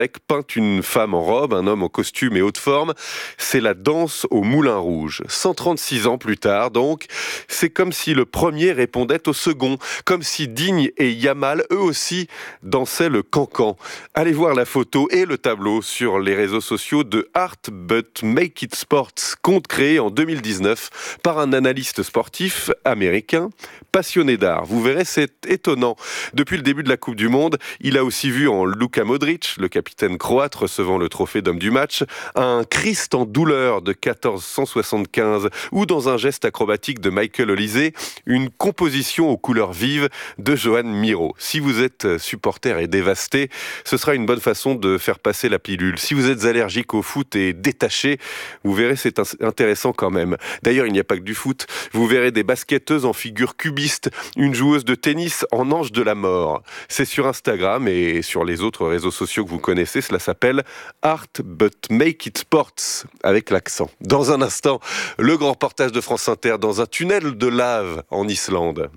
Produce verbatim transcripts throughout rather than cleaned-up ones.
avec peinte une femme en robe, un homme en costume et haute forme. C'est la danse au Moulin Rouge. cent trente-six ans plus tard, donc, c'est comme si le premier répondait au second, comme si Digne et Yamal, eux aussi, dansaient le cancan. Allez voir la photo et le tableau sur les réseaux sociaux de Art But Make It Sports, compte créé en deux mille dix-neuf par un analyste sportif américain passionné d'art. Vous verrez, c'est étonnant. Depuis le début de la Coupe du Monde, il a aussi vu en Luka Modric, le capitaine croate recevant le trophée d'homme du match, un Christ en douleur de quatorze cent soixante-quinze ou dans un geste acrobatique de Michael Olise, une composition aux couleurs vives de Johan Miro. Si vous êtes supporter et dévasté, ce sera une bonne façon de faire passer la pilule. Si vous êtes allergique au foot et détaché, vous verrez, c'est intéressant quand même. D'ailleurs, il n'y a pas que du foot. Vous verrez des basketteuses en figure cubiste, une joueuse de tennis en ange de la mort. C'est sur Instagram et sur les autres réseaux sociaux que vous connaissez. Cela s'appelle Art But Make It Sports, avec l'accent. Dans un instant, le grand reportage de France Inter dans un tunnel de lave en Islande.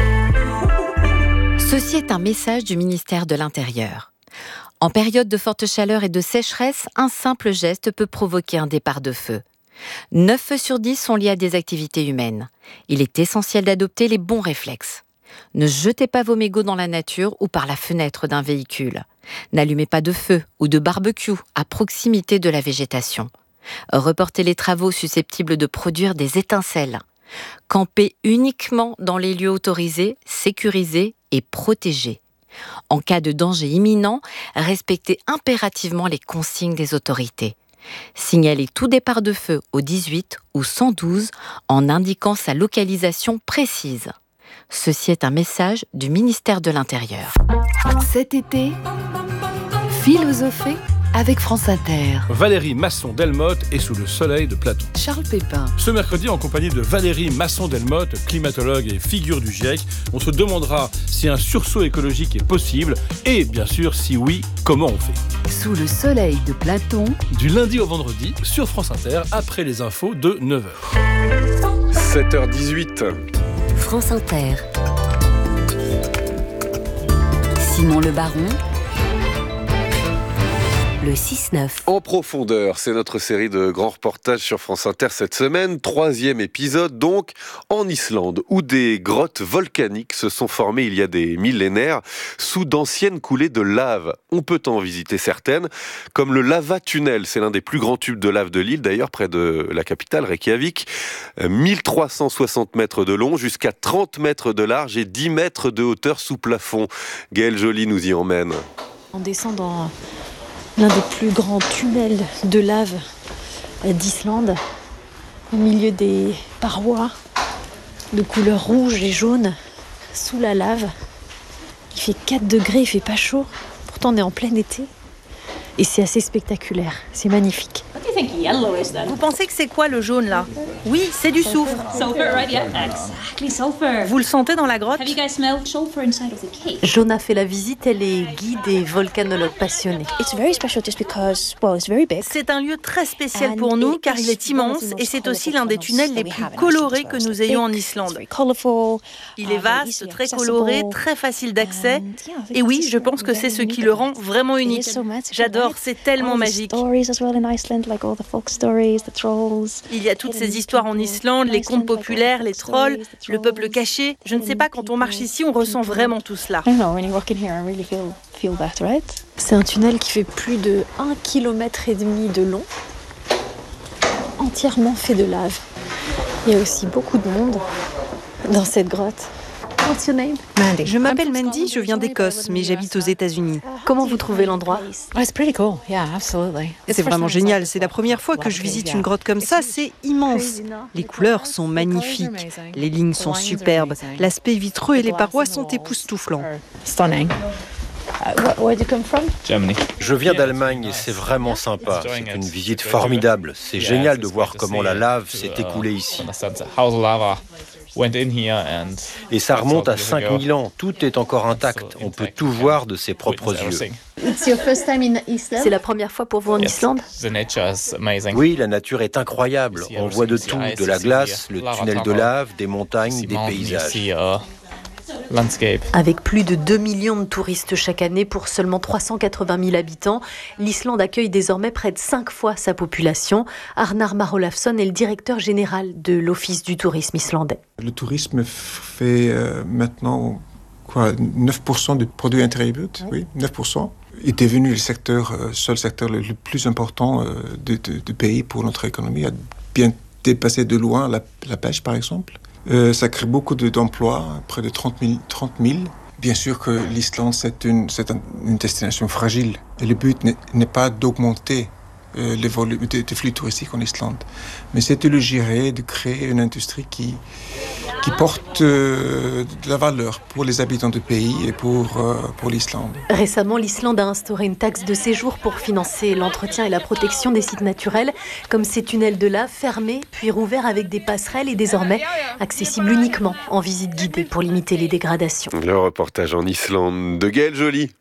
Ceci est un message du ministère de l'Intérieur. En période de forte chaleur et de sécheresse, un simple geste peut provoquer un départ de feu. neuf feux sur dix sont liés à des activités humaines. Il est essentiel d'adopter les bons réflexes. Ne jetez pas vos mégots dans la nature ou par la fenêtre d'un véhicule. N'allumez pas de feu ou de barbecue à proximité de la végétation. Reportez les travaux susceptibles de produire des étincelles. Campez uniquement dans les lieux autorisés, sécurisés et protégés. En cas de danger imminent, respectez impérativement les consignes des autorités. Signalez tout départ de feu au dix-huit ou cent douze en indiquant sa localisation précise. Ceci est un message du ministère de l'Intérieur. Cet été, philosophez avec France Inter. Valérie Masson-Delmotte est sous le soleil de Platon. Charles Pépin. Ce mercredi, en compagnie de Valérie Masson-Delmotte, climatologue et figure du GIEC, on se demandera si un sursaut écologique est possible et, bien sûr, si oui, comment on fait. Sous le soleil de Platon. Du lundi au vendredi, sur France Inter, après les infos de neuf heures. sept heures dix-huit. France Inter. Simon Le Baron. Le six neuf. En profondeur, c'est notre série de grands reportages sur France Inter cette semaine. Troisième épisode, donc, en Islande, où des grottes volcaniques se sont formées il y a des millénaires sous d'anciennes coulées de lave. On peut en visiter certaines, comme le Lava Tunnel. C'est l'un des plus grands tubes de lave de l'île, d'ailleurs, près de la capitale, Reykjavik. mille trois cent soixante mètres de long, jusqu'à trente mètres de large et dix mètres de hauteur sous plafond. Gaëlle Joly nous y emmène. On descend dans l'un des plus grands tunnels de lave d'Islande, au milieu des parois de couleur rouge et jaune, sous la lave. Il fait quatre degrés, il fait pas chaud, pourtant on est en plein été. Et c'est assez spectaculaire, c'est magnifique. Vous pensez que c'est quoi le jaune là? Oui, c'est du soufre. Vous le sentez dans la grotte? Jonah fait la visite, elle est guide et volcanologue passionnée. C'est un lieu très spécial pour nous car il est immense et c'est aussi l'un des tunnels les plus colorés que nous ayons en Islande. Il est vaste, très coloré, très facile d'accès. Et oui, je pense que c'est ce qui le rend vraiment unique. J'adore, c'est tellement magique. Il y a toutes ces histoires en Islande, les contes populaires, les trolls, le peuple caché. Je ne sais pas, quand on marche ici, on ressent vraiment tout cela. C'est un tunnel qui fait plus de un kilomètre et demi de long, entièrement fait de lave. Il y a aussi beaucoup de monde dans cette grotte. What's your name? Mandy. Je m'appelle Mandy, je viens d'Écosse, mais j'habite aux États-Unis. Comment vous trouvez l'endroit? C'est vraiment génial, c'est la première fois que je visite une grotte comme ça, c'est immense. Les couleurs sont magnifiques, les lignes sont superbes, l'aspect vitreux et les parois sont époustouflants. Je viens d'Allemagne et c'est vraiment sympa. C'est une visite formidable. C'est génial de voir comment la lave s'est écoulée ici. Et ça remonte à cinq mille ans. Tout est encore intact. On peut tout voir de ses propres yeux. C'est la première fois pour vous en Islande? Oui, la nature est incroyable. On voit de tout, de la glace, le tunnel de lave, des montagnes, des paysages. landscape. Avec plus de deux millions de touristes chaque année pour seulement trois cent quatre-vingt mille habitants, l'Islande accueille désormais près de cinq fois sa population. Arnar Mar Olafsson est le directeur général de l'Office du tourisme islandais. Le tourisme fait euh, maintenant quoi, neuf pour cent du produit intérieur brut, oui, neuf pour cent. Il est devenu le secteur, euh, seul secteur le, le plus important euh, du, du, du pays pour notre économie. Il a bien dépassé de loin la, la pêche, par exemple. Euh, ça crée beaucoup de, d'emplois, près de trente mille. Bien sûr que l'Islande, c'est une, c'est un, une destination fragile. Et le but n'est, n'est pas d'augmenter euh, les volumes des de flux touristiques en Islande, mais c'est de le gérer, de créer une industrie qui, qui porte euh, de la valeur pour les habitants du pays et pour, euh, pour l'Islande. Récemment, l'Islande a instauré une taxe de séjour pour financer l'entretien et la protection des sites naturels, comme ces tunnels de lave fermés, puis rouverts avec des passerelles et désormais accessibles uniquement en visite guidée pour limiter les dégradations. Le reportage en Islande de Gaël Joly.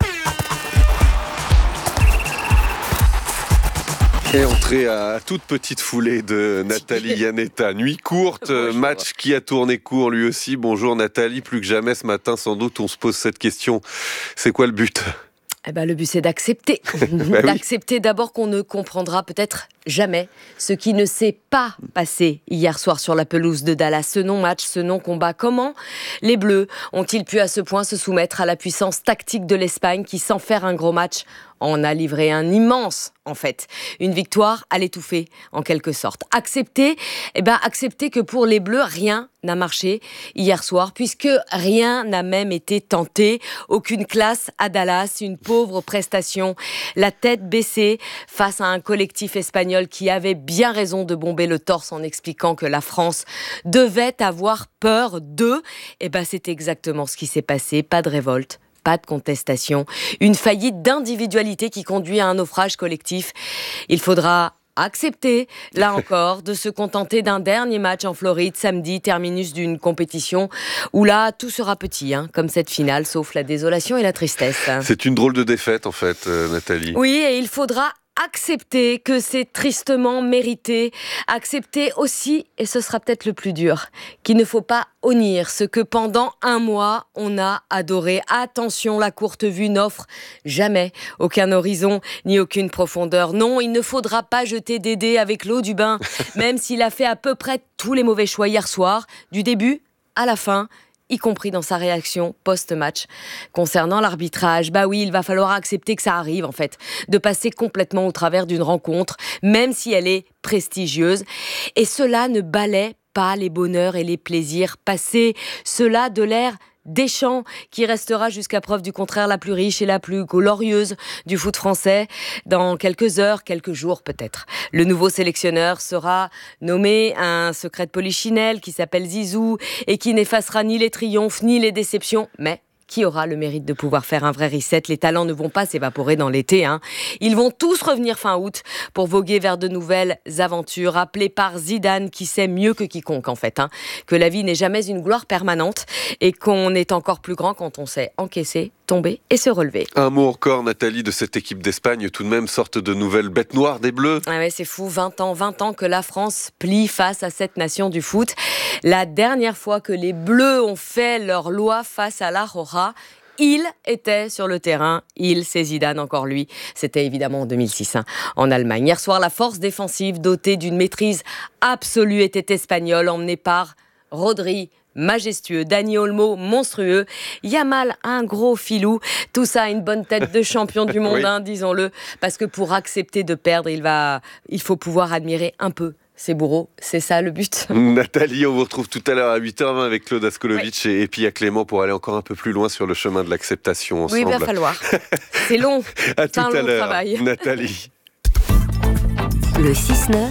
Et entrée à toute petite foulée de Nathalie Iannetta. Nuit courte, match qui a tourné court lui aussi. Bonjour Nathalie, plus que jamais ce matin sans doute on se pose cette question. C'est quoi le but ? Eh ben, le but, c'est d'accepter. bah d'accepter oui. D'abord qu'on ne comprendra peut-être jamais ce qui ne s'est pas passé hier soir sur la pelouse de Dallas. Ce non-match, ce non-combat. Comment les Bleus ont-ils pu à ce point se soumettre à la puissance tactique de l'Espagne qui, sans faire un gros match, en a livré un immense, en fait. Une victoire à l'étouffer, en quelque sorte. Accepter, eh ben, accepter que pour les Bleus, rien n'a marché hier soir, puisque rien n'a même été tenté. Aucune classe à Dallas, une pauvre prestation. La tête baissée face à un collectif espagnol qui avait bien raison de bomber le torse en expliquant que la France devait avoir peur d'eux. Eh ben, c'est exactement ce qui s'est passé. Pas de révolte. Pas de contestation, une faillite d'individualité qui conduit à un naufrage collectif. Il faudra accepter, là encore, de se contenter d'un dernier match en Floride, samedi, terminus d'une compétition où là, tout sera petit, hein, comme cette finale, sauf la désolation et la tristesse. C'est une drôle de défaite, en fait, euh, Nathalie. Oui, et il faudra accepter que c'est tristement mérité, accepter aussi, et ce sera peut-être le plus dur, qu'il ne faut pas honnir ce que pendant un mois on a adoré. Attention, la courte vue n'offre jamais aucun horizon ni aucune profondeur. Non, il ne faudra pas jeter des dés avec l'eau du bain, même s'il a fait à peu près tous les mauvais choix hier soir, du début à la fin, y compris dans sa réaction post-match. Concernant l'arbitrage, bah oui, il va falloir accepter que ça arrive, en fait, de passer complètement au travers d'une rencontre, même si elle est prestigieuse. Et cela ne balaie pas les bonheurs et les plaisirs passés. Cela de l'ère Deschamps, qui restera jusqu'à preuve du contraire la plus riche et la plus glorieuse du foot français. Dans quelques heures, quelques jours peut-être, le nouveau sélectionneur sera nommé, un secret de polichinelle qui s'appelle Zizou et qui n'effacera ni les triomphes ni les déceptions, mais qui aura le mérite de pouvoir faire un vrai reset. Les talents ne vont pas s'évaporer dans l'été. Hein. Ils vont tous revenir fin août pour voguer vers de nouvelles aventures, appelées par Zidane, qui sait mieux que quiconque, en fait, hein, que la vie n'est jamais une gloire permanente et qu'on est encore plus grand quand on sait encaisser, tomber et se relever. Un mot encore, Nathalie, de cette équipe d'Espagne, tout de même, sorte de nouvelles bêtes noires des Bleus. Ah ouais, c'est fou, vingt ans, vingt ans que la France plie face à cette nation du foot. La dernière fois que les Bleus ont fait leur loi face à la Roja, il était sur le terrain, il, c'est Zidane, encore lui. C'était évidemment en deux mille six, hein, en Allemagne. Hier soir, la force défensive, dotée d'une maîtrise absolue, était espagnole, emmenée par Rodri, majestueux, Dani Olmo, monstrueux, Yamal, un gros filou, tout ça a une bonne tête de champion du monde, oui. hein, disons-le, parce que pour accepter de perdre, il, va, il faut pouvoir admirer un peu ses bourreaux, c'est ça le but. Nathalie, on vous retrouve tout à l'heure à huit heures vingt avec Claude Askolovitch oui. et, et Pia Clément pour aller encore un peu plus loin sur le chemin de l'acceptation ensemble. Oui, il va falloir. C'est long, à c'est tout un à long l'heure, travail. Nathalie. Le six neuf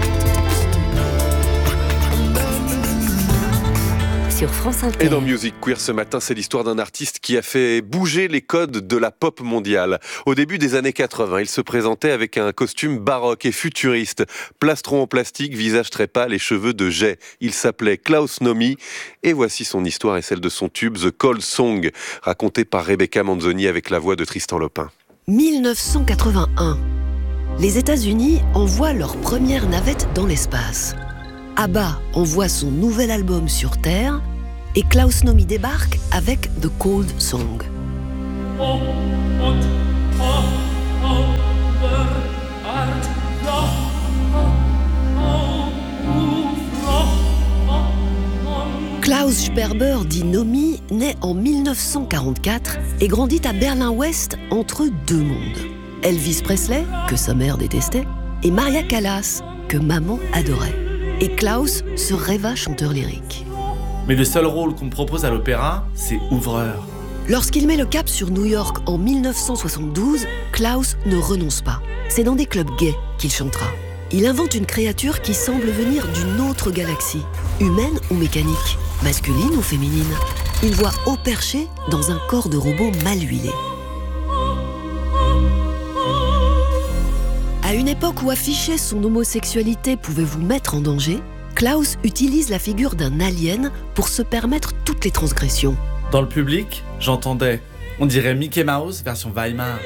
sur France Inter. Et dans Music Queer ce matin, c'est l'histoire d'un artiste qui a fait bouger les codes de la pop mondiale. Au début des années quatre-vingts, il se présentait avec un costume baroque et futuriste, plastron en plastique, visage très pâle et cheveux de jais. Il s'appelait Klaus Nomi et voici son histoire et celle de son tube The Cold Song, raconté par Rebecca Manzoni avec la voix de Tristan Lopin. mille neuf cent quatre-vingt-un. Les États-Unis envoient leur première navette dans l'espace. ABBA envoie son nouvel album sur Terre et Klaus Nomi débarque avec The Cold Song. Klaus Sperber, dit Nomi, naît en mille neuf cent quarante-quatre et grandit à Berlin-Ouest entre deux mondes. Elvis Presley, que sa mère détestait, et Maria Callas, que maman adorait. Et Klaus se rêva chanteur lyrique. Mais le seul rôle qu'on me propose à l'opéra, c'est ouvreur. Lorsqu'il met le cap sur New York en mille neuf cent soixante-douze, Klaus ne renonce pas. C'est dans des clubs gays qu'il chantera. Il invente une créature qui semble venir d'une autre galaxie, humaine ou mécanique, masculine ou féminine. Il voit haut perché dans un corps de robot mal huilé. À une époque où afficher son homosexualité pouvait vous mettre en danger, Klaus utilise la figure d'un alien pour se permettre toutes les transgressions. Dans le public, j'entendais, on dirait Mickey Mouse version Weimar.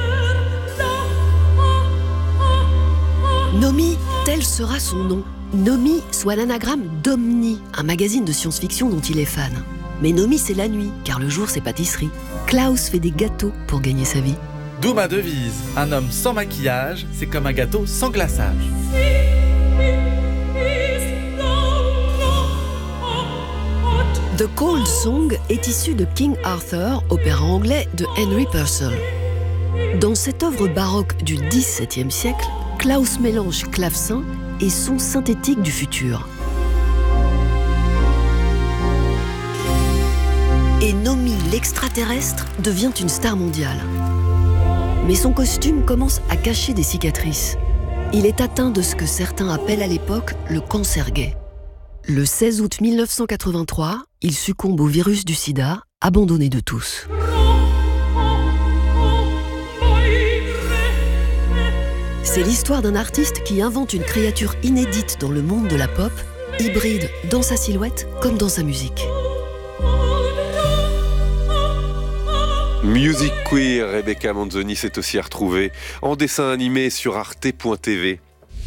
Nomi, tel sera son nom. Nomi, soit l'anagramme d'Omni, un magazine de science-fiction dont il est fan. Mais Nomi, c'est la nuit, car le jour, c'est pâtisserie. Klaus fait des gâteaux pour gagner sa vie. D'où ma devise, un homme sans maquillage, c'est comme un gâteau sans glaçage. The Cold Song est issu de King Arthur, opéra anglais de Henry Purcell. Dans cette œuvre baroque du dix-septième siècle, Klaus mélange clavecin et son synthétique du futur. Et Nomi, l'extraterrestre, devient une star mondiale. Mais son costume commence à cacher des cicatrices. Il est atteint de ce que certains appellent à l'époque le cancer gay. Le seize août mille neuf cent quatre-vingt-trois, il succombe au virus du sida, abandonné de tous. C'est l'histoire d'un artiste qui invente une créature inédite dans le monde de la pop, hybride dans sa silhouette comme dans sa musique. Music Queer, Rebecca Manzoni s'est aussi retrouvée en dessin animé sur arte point t v.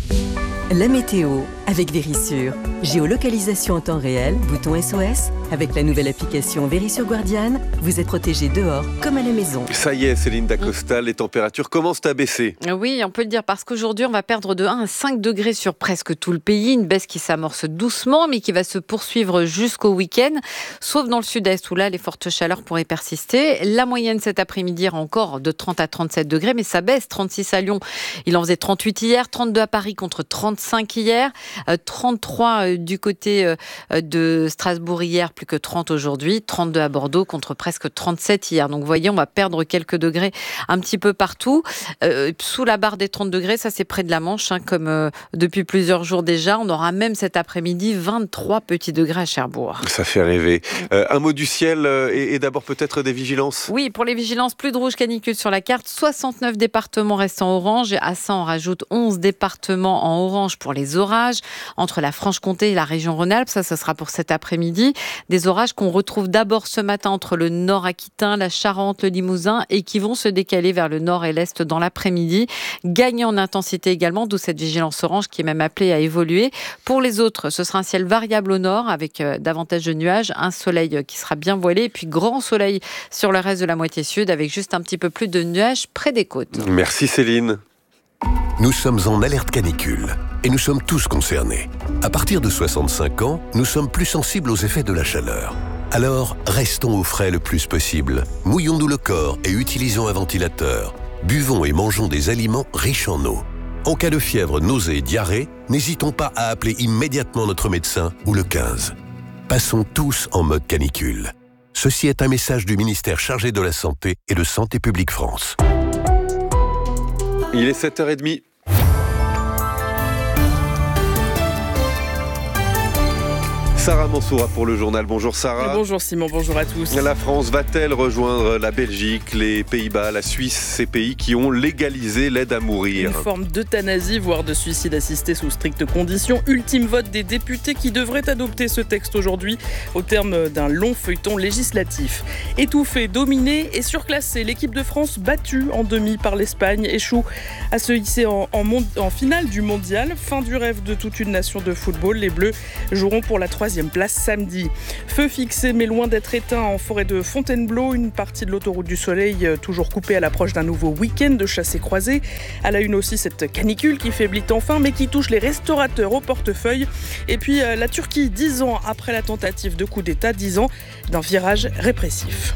La météo avec Vérissure. Géolocalisation en temps réel, bouton S O S. Avec la nouvelle application Vérissure Guardian, vous êtes protégé dehors comme à la maison. Ça y est, Céline Dacosta, les températures commencent à baisser. Oui, on peut le dire parce qu'aujourd'hui, on va perdre de un à cinq degrés sur presque tout le pays. Une baisse qui s'amorce doucement, mais qui va se poursuivre jusqu'au week-end. Sauf dans le sud-est, où là, les fortes chaleurs pourraient persister. La moyenne cet après-midi ira encore de trente à trente-sept degrés, mais ça baisse. trente-six à Lyon, il en faisait trente-huit hier, trente-deux à Paris contre trente-cinq hier, trente-trois du côté de Strasbourg hier, plus que trente aujourd'hui, trente-deux à Bordeaux contre presque trente-sept hier. Donc vous voyez, on va perdre quelques degrés un petit peu partout. Euh, sous la barre des trente degrés, ça c'est près de la Manche, hein, comme euh, depuis plusieurs jours déjà. On aura même cet après-midi vingt-trois petits degrés à Cherbourg. Ça fait rêver. Euh, un mot du ciel euh, et, et d'abord peut-être des vigilances. Oui, pour les vigilances, plus de rouge canicule sur la carte. soixante-neuf départements restent en orange. À ça, on rajoute onze départements en orange pour les orages. Entre la Franche-Comté et la région Rhône-Alpes, ça, ce sera pour cet après-midi. Des orages qu'on retrouve d'abord ce matin entre le nord aquitain, la Charente, le Limousin et qui vont se décaler vers le nord et l'est dans l'après-midi. Gagner en intensité également, d'où cette vigilance orange qui est même appelée à évoluer. Pour les autres, ce sera un ciel variable au nord avec euh, davantage de nuages, un soleil euh, qui sera bien voilé et puis grand soleil sur le reste de la moitié sud avec juste un petit peu plus de nuages près des côtes. Merci Céline. Nous sommes en alerte canicule et nous sommes tous concernés. À partir de soixante-cinq ans, nous sommes plus sensibles aux effets de la chaleur. Alors, restons au frais le plus possible. Mouillons-nous le corps et utilisons un ventilateur. Buvons et mangeons des aliments riches en eau. En cas de fièvre, nausée et diarrhée, n'hésitons pas à appeler immédiatement notre médecin ou le quinze. Passons tous en mode canicule. Ceci est un message du ministère chargé de la Santé et de Santé publique France. Il est sept heures trente. Sarah Mansoura pour le journal. Bonjour Sarah. Bonjour Simon, bonjour à tous. La France va-t-elle rejoindre la Belgique, les Pays-Bas, la Suisse, ces pays qui ont légalisé l'aide à mourir? Une forme d'euthanasie, voire de suicide assisté sous strictes conditions. Ultime vote des députés qui devraient adopter ce texte aujourd'hui au terme d'un long feuilleton législatif. Étouffée, dominée et surclassée, l'équipe de France battue en demi par l'Espagne échoue à se hisser en, en, en finale du mondial. Fin du rêve de toute une nation de football. Les Bleus joueront pour la troisième troisième place samedi. Feu fixé mais loin d'être éteint en forêt de Fontainebleau. Une partie de l'autoroute du Soleil toujours coupée à l'approche d'un nouveau week-end de chassé-croisé. À la une aussi cette canicule qui faiblit enfin mais qui touche les restaurateurs au portefeuille. Et puis la Turquie, dix ans après la tentative de coup d'État, dix ans d'un virage répressif.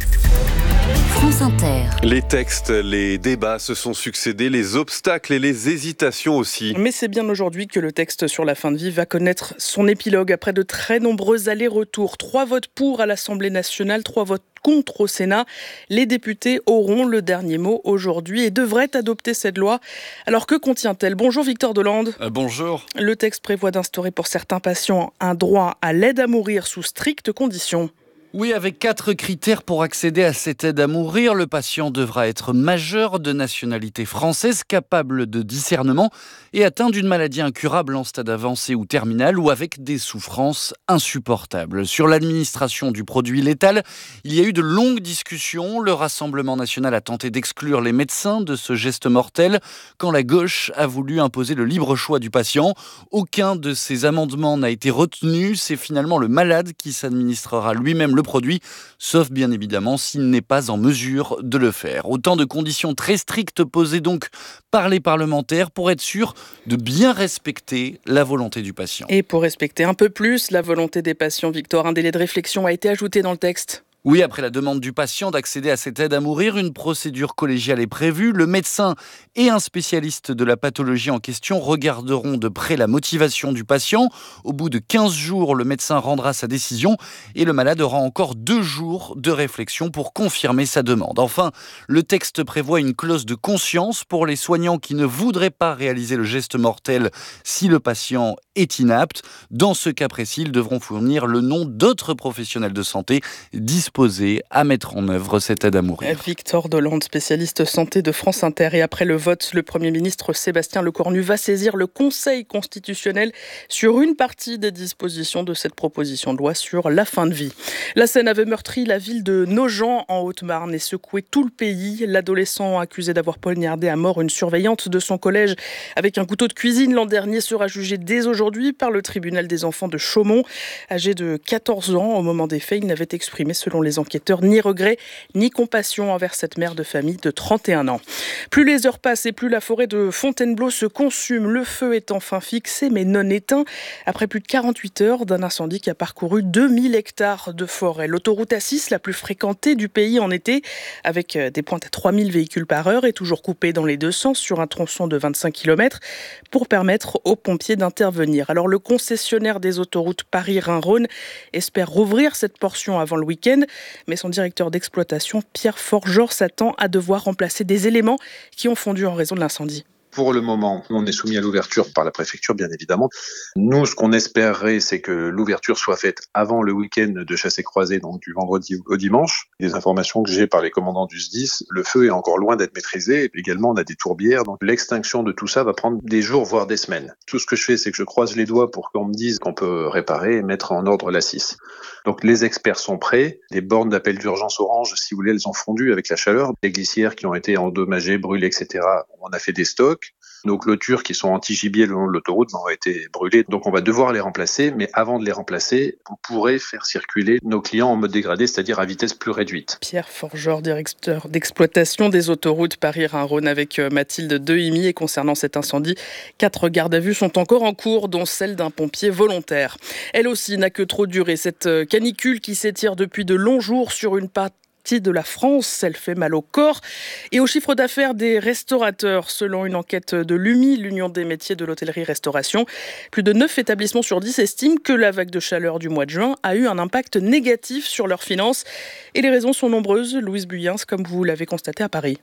France Inter. Les textes, les débats se sont succédés, les obstacles et les hésitations aussi. Mais c'est bien aujourd'hui que le texte sur la fin de vie va connaître son épilogue après de très nombreux allers-retours. Trois votes pour à l'Assemblée nationale, trois votes contre au Sénat. Les députés auront le dernier mot aujourd'hui et devraient adopter cette loi. Alors que contient-elle ? Bonjour Victor Delande. Euh, bonjour. Le texte prévoit d'instaurer pour certains patients un droit à l'aide à mourir sous strictes conditions. Oui, avec quatre critères pour accéder à cette aide à mourir. Le patient devra être majeur, de nationalité française, capable de discernement et atteint d'une maladie incurable en stade avancé ou terminal ou avec des souffrances insupportables. Sur l'administration du produit létal, il y a eu de longues discussions. Le Rassemblement national a tenté d'exclure les médecins de ce geste mortel quand la gauche a voulu imposer le libre choix du patient. Aucun de ces amendements n'a été retenu. C'est finalement le malade qui s'administrera lui-même le produit, sauf bien évidemment s'il n'est pas en mesure de le faire. Autant de conditions très strictes posées donc par les parlementaires pour être sûr de bien respecter la volonté du patient. Et pour respecter un peu plus la volonté des patients, Victor, un délai de réflexion a été ajouté dans le texte. Oui, après la demande du patient d'accéder à cette aide à mourir, une procédure collégiale est prévue. Le médecin et un spécialiste de la pathologie en question regarderont de près la motivation du patient. Au bout de quinze jours, le médecin rendra sa décision et le malade aura encore deux jours de réflexion pour confirmer sa demande. Enfin, le texte prévoit une clause de conscience pour les soignants qui ne voudraient pas réaliser le geste mortel si le patient est inapte. Dans ce cas précis, ils devront fournir le nom d'autres professionnels de santé disponibles à mettre en œuvre cette aide à mourir. Victor Delande, spécialiste santé de France Inter. Et après le vote, le Premier ministre Sébastien Lecornu va saisir le Conseil constitutionnel sur une partie des dispositions de cette proposition de loi sur la fin de vie. La scène avait meurtri la ville de Nogent en Haute-Marne et secoué tout le pays. L'adolescent accusé d'avoir poignardé à mort une surveillante de son collège avec un couteau de cuisine l'an dernier sera jugé dès aujourd'hui par le tribunal des enfants de Chaumont. Âgé de quatorze ans au moment des faits, il n'avait exprimé selon les enquêteurs ni regret ni compassion envers cette mère de famille de trente et un ans. Plus les heures passent et plus la forêt de Fontainebleau se consume. Le feu est enfin fixé mais non éteint après plus de quarante-huit heures d'un incendie qui a parcouru deux mille hectares de forêt. L'autoroute A six, la plus fréquentée du pays en été, avec des pointes à trois mille véhicules par heure, est toujours coupée dans les deux sens sur un tronçon de vingt-cinq kilomètres pour permettre aux pompiers d'intervenir. Alors le concessionnaire des autoroutes Paris-Rhin-Rhône espère rouvrir cette portion avant le week-end. Mais son directeur d'exploitation, Pierre Forgeor, s'attend à devoir remplacer des éléments qui ont fondu en raison de l'incendie. Pour le moment, on est soumis à l'ouverture par la préfecture, bien évidemment. Nous, ce qu'on espérerait, c'est que l'ouverture soit faite avant le week-end de chassé-croisé, donc du vendredi au dimanche. Les informations que j'ai par les commandants du S D I S, le feu est encore loin d'être maîtrisé. Également, on a des tourbières, donc l'extinction de tout ça va prendre des jours, voire des semaines. Tout ce que je fais, c'est que je croise les doigts pour qu'on me dise qu'on peut réparer et mettre en ordre l'A six. Donc les experts sont prêts. Les bornes d'appel d'urgence orange, si vous voulez, elles ont fondu avec la chaleur. Les glissières qui ont été endommagées, brûlées, et cetera, on a fait des stocks. Nos clôtures qui sont anti-gibier le long de l'autoroute ont été brûlées, donc on va devoir les remplacer, mais avant de les remplacer, on pourrait faire circuler nos clients en mode dégradé, c'est-à-dire à vitesse plus réduite. Pierre Forgeor, directeur d'exploitation des autoroutes Paris-Rhin-Rhône avec Mathilde Dehimi. Et concernant cet incendie, quatre gardes à vue sont encore en cours, dont celle d'un pompier volontaire. Elle aussi n'a que trop duré, cette canicule qui s'étire depuis de longs jours sur une partie de la France, elle fait mal au corps et au chiffre d'affaires des restaurateurs. Selon une enquête de l'U M I, l'Union des métiers de l'hôtellerie-restauration, plus de neuf établissements sur dix estiment que la vague de chaleur du mois de juin a eu un impact négatif sur leurs finances. Et les raisons sont nombreuses. Louise Buyens, comme vous l'avez constaté à Paris.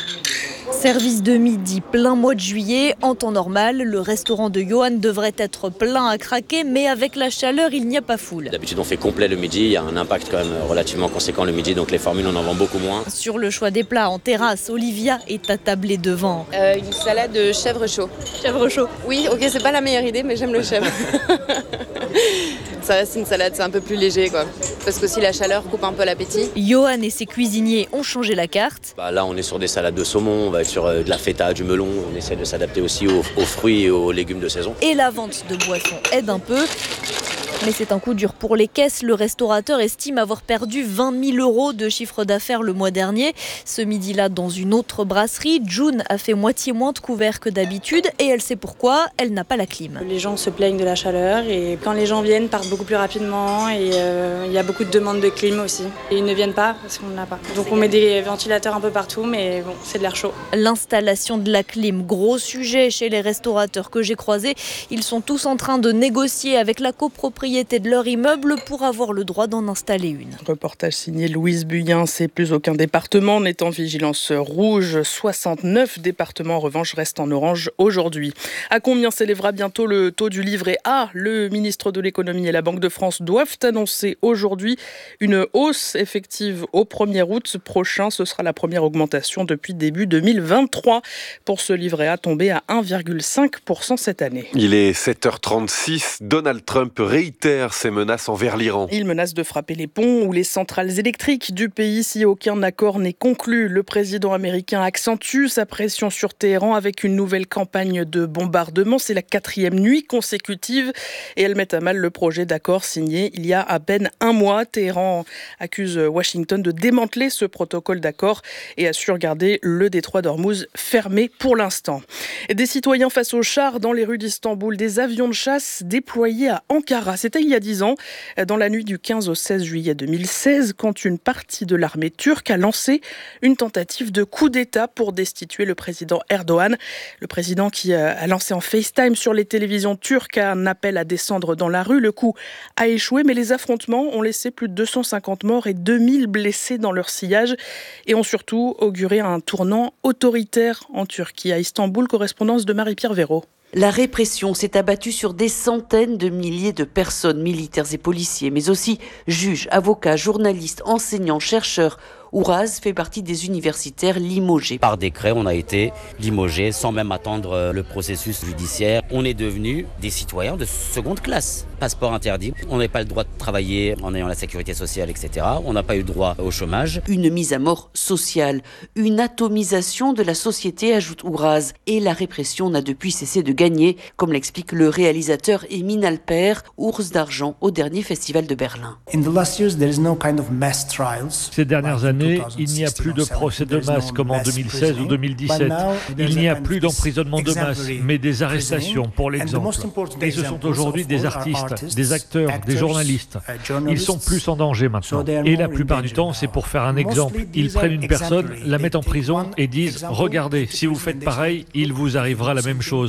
Service de midi, plein mois de juillet. En temps normal, le restaurant de Johan devrait être plein à craquer, mais avec la chaleur, il n'y a pas foule. D'habitude, on fait complet le midi. Il y a un impact quand même relativement conséquent le midi, donc les formules, on en vend beaucoup moins. Sur le choix des plats en terrasse, Olivia est attablée devant. Euh, une salade de chèvre chaud. Chèvre chaud. Oui, ok, c'est pas la meilleure idée, mais j'aime le chèvre. Ça reste une salade, c'est un peu plus léger, quoi. Parce qu'aussi la chaleur coupe un peu l'appétit. Johan et ses cuisiniers ont changé la carte. Bah là, on est sur des salades de saumon, on va être sur euh, de la feta, du melon. On essaie de s'adapter aussi aux, aux fruits et aux légumes de saison. Et la vente de boissons aide un peu. Mais c'est un coup dur pour les caisses. Le restaurateur estime avoir perdu vingt mille euros de chiffre d'affaires le mois dernier. Ce midi-là, dans une autre brasserie, June a fait moitié moins de couverts que d'habitude et elle sait pourquoi, elle n'a pas la clim. Les gens se plaignent de la chaleur et quand les gens viennent, partent beaucoup plus rapidement et euh, il y a beaucoup de demandes de clim aussi. Et ils ne viennent pas parce qu'on n'en a pas. Donc on met des ventilateurs un peu partout, mais bon, c'est de l'air chaud. L'installation de la clim, gros sujet chez les restaurateurs que j'ai croisés. Ils sont tous en train de négocier avec la copropriété de leur immeuble pour avoir le droit d'en installer une. Reportage signé Louise Buyen. C'est plus aucun département n'est en vigilance rouge. soixante-neuf départements en revanche restent en orange aujourd'hui. À combien s'élèvera bientôt le taux du livret A ? Le ministre de l'économie et la Banque de France doivent annoncer aujourd'hui une hausse effective au premier août prochain. Ce sera la première augmentation depuis début deux mille vingt-trois pour ce livret A tombé à un virgule cinq pour cent cette année. Il est sept heures trente-six. Donald Trump réitère ses menaces envers l'Iran. Il menace de frapper les ponts ou les centrales électriques du pays si aucun accord n'est conclu. Le président américain accentue sa pression sur Téhéran avec une nouvelle campagne de bombardement. C'est la quatrième nuit consécutive et elle met à mal le projet d'accord signé il y a à peine un mois. Téhéran accuse Washington de démanteler ce protocole d'accord et assure garder le détroit d'Ormuz fermé pour l'instant. Des citoyens face aux chars dans les rues d'Istanbul, des avions de chasse déployés à Ankara. C'était il y a dix ans, dans la nuit du quinze au seize juillet deux mille seize, quand une partie de l'armée turque a lancé une tentative de coup d'État pour destituer le président Erdogan. Le président qui a lancé en FaceTime sur les télévisions turques un appel à descendre dans la rue. Le coup a échoué, mais les affrontements ont laissé plus de deux cent cinquante morts et deux mille blessés dans leur sillage et ont surtout auguré un tournant autoritaire en Turquie. À Istanbul, correspondance de Marie-Pierre Véraud. La répression s'est abattue sur des centaines de milliers de personnes, militaires et policiers, mais aussi juges, avocats, journalistes, enseignants, chercheurs. Ouraz fait partie des universitaires limogés. Par décret, on a été limogés sans même attendre le processus judiciaire. On est devenus des citoyens de seconde classe. Passeport interdit, on n'a pas le droit de travailler en ayant la sécurité sociale, et cetera. On n'a pas eu droit au chômage. Une mise à mort sociale, une atomisation de la société, ajoute Ouraz. Et la répression n'a depuis cessé de gagner, comme l'explique le réalisateur Emin Alper, ours d'argent au dernier festival de Berlin. Ces dernières années, il n'y a plus de procès de masse comme en deux mille seize ou deux mille dix-sept. Il n'y a plus d'emprisonnement de masse, mais des arrestations, pour l'exemple. Et ce sont aujourd'hui des artistes, des acteurs, des journalistes. Ils sont plus en danger maintenant. Et la plupart du temps, c'est pour faire un exemple. Ils prennent une personne, la mettent en prison et disent « Regardez, si vous faites pareil, il vous arrivera la même chose ».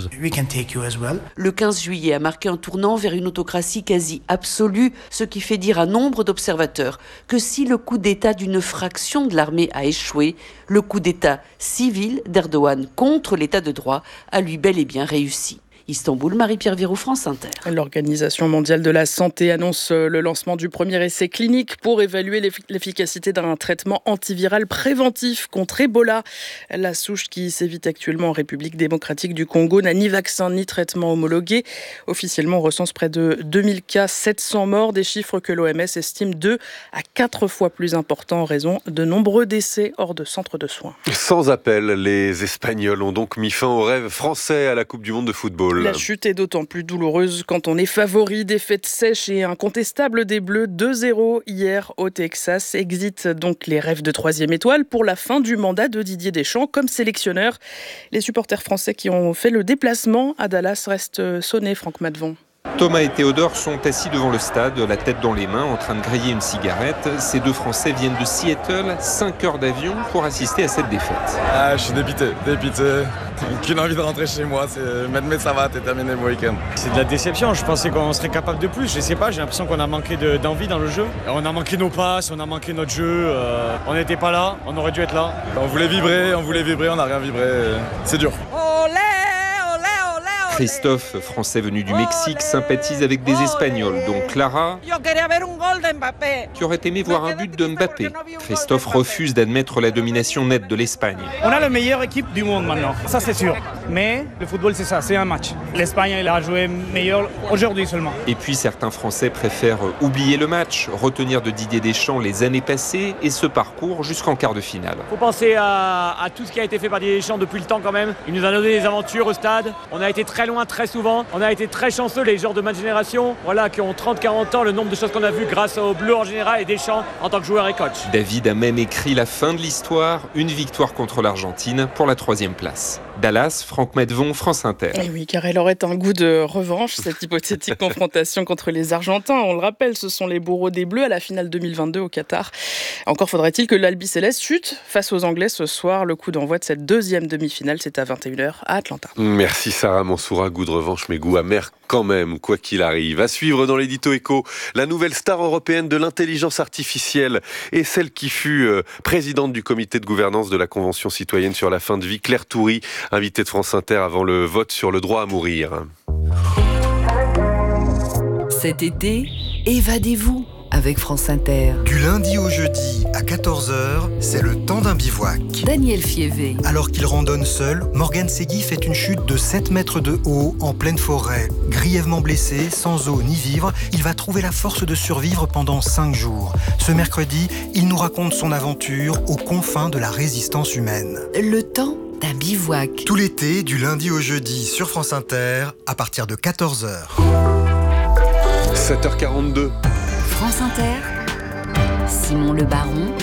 Le quinze juillet a marqué un tournant vers une autocratie quasi absolue, ce qui fait dire à nombre d'observateurs que si le coup d'État d'une fraction de l'armée a échoué, le coup d'État civil d'Erdogan contre l'État de droit a lui bel et bien réussi. Istanbul, Marie-Pierre Véraud, France Inter. L'Organisation mondiale de la santé annonce le lancement du premier essai clinique pour évaluer l'efficacité d'un traitement antiviral préventif contre Ebola. La souche qui sévit actuellement en République démocratique du Congo n'a ni vaccin ni traitement homologué. Officiellement, on recense près de deux mille cas, sept cents morts, des chiffres que l'O M S estime deux à quatre fois plus importants en raison de nombreux décès hors de centres de soins. Sans appel, les Espagnols ont donc mis fin au rêve français à la Coupe du Monde de football. La chute est d'autant plus douloureuse quand on est favori. Défaite sèche et incontestable des Bleus deux zéro hier au Texas. Exit donc les rêves de troisième étoile pour la fin du mandat de Didier Deschamps comme sélectionneur. Les supporters français qui ont fait le déplacement à Dallas restent sonnés, Franck Madvon. Thomas et Théodore sont assis devant le stade, la tête dans les mains, en train de griller une cigarette. Ces deux Français viennent de Seattle, cinq heures d'avion pour assister à cette défaite. Ah, je suis dépité, dépité. Qu'une envie de rentrer chez moi, c'est mais ça va, t'es terminé le week-end. C'est de la déception, je pensais qu'on serait capable de plus, je sais pas, j'ai l'impression qu'on a manqué de, d'envie dans le jeu. On a manqué nos passes, on a manqué notre jeu, euh, on n'était pas là, on aurait dû être là. On voulait vibrer, on voulait vibrer, on n'a rien vibré, c'est dur. Olé! Christophe, français venu du Mexique, sympathise avec des Espagnols, dont Clara, qui aurait aimé voir un but de Mbappé. Christophe refuse d'admettre la domination nette de l'Espagne. On a la meilleure équipe du monde maintenant, ça c'est sûr. Mais le football c'est ça, c'est un match. L'Espagne elle a joué meilleur aujourd'hui seulement. Et puis certains Français préfèrent oublier le match, retenir de Didier Deschamps les années passées et ce parcours jusqu'en quart de finale. Il faut penser à, à tout ce qui a été fait par Didier Deschamps depuis le temps quand même. Il nous a donné des aventures au stade, on a été très loin loin très souvent. On a été très chanceux, les joueurs de ma génération, voilà, qui ont trente quarante ans, le nombre de choses qu'on a vues grâce aux Bleus en général et Deschamps en tant que joueur et coach. David a même écrit la fin de l'histoire, une victoire contre l'Argentine pour la troisième place. Dallas, Franck Medvon, France Inter. Et oui, car elle aurait un goût de revanche, cette hypothétique confrontation contre les Argentins. On le rappelle, ce sont les bourreaux des Bleus à la finale deux mille vingt-deux au Qatar. Encore faudrait-il que l'Albi Céleste chute face aux Anglais ce soir. Le coup d'envoi de cette deuxième demi-finale, c'est à vingt et une heures à Atlanta. Merci Sarah Mansoura, goût de revanche mais goût amer quand même, quoi qu'il arrive. À suivre dans l'édito Écho, la nouvelle star européenne de l'intelligence artificielle et celle qui fut euh, présidente du comité de gouvernance de la Convention citoyenne sur la fin de vie, Claire Toury, invitée de France Inter avant le vote sur le droit à mourir. Cet été, évadez-vous avec France Inter. Du lundi au jeudi à quatorze heures, c'est le temps d'un bivouac. Daniel Fievé. Alors qu'il randonne seul, Morgan Segui fait une chute de sept mètres de haut en pleine forêt. Grièvement blessé, sans eau ni vivre, il va trouver la force de survivre pendant cinq jours. Ce mercredi, il nous raconte son aventure aux confins de la résistance humaine. Le temps d'un bivouac. Tout l'été, du lundi au jeudi sur France Inter, à partir de quatorze heures. sept heures quarante-deux. France Inter, Simon Le Baron,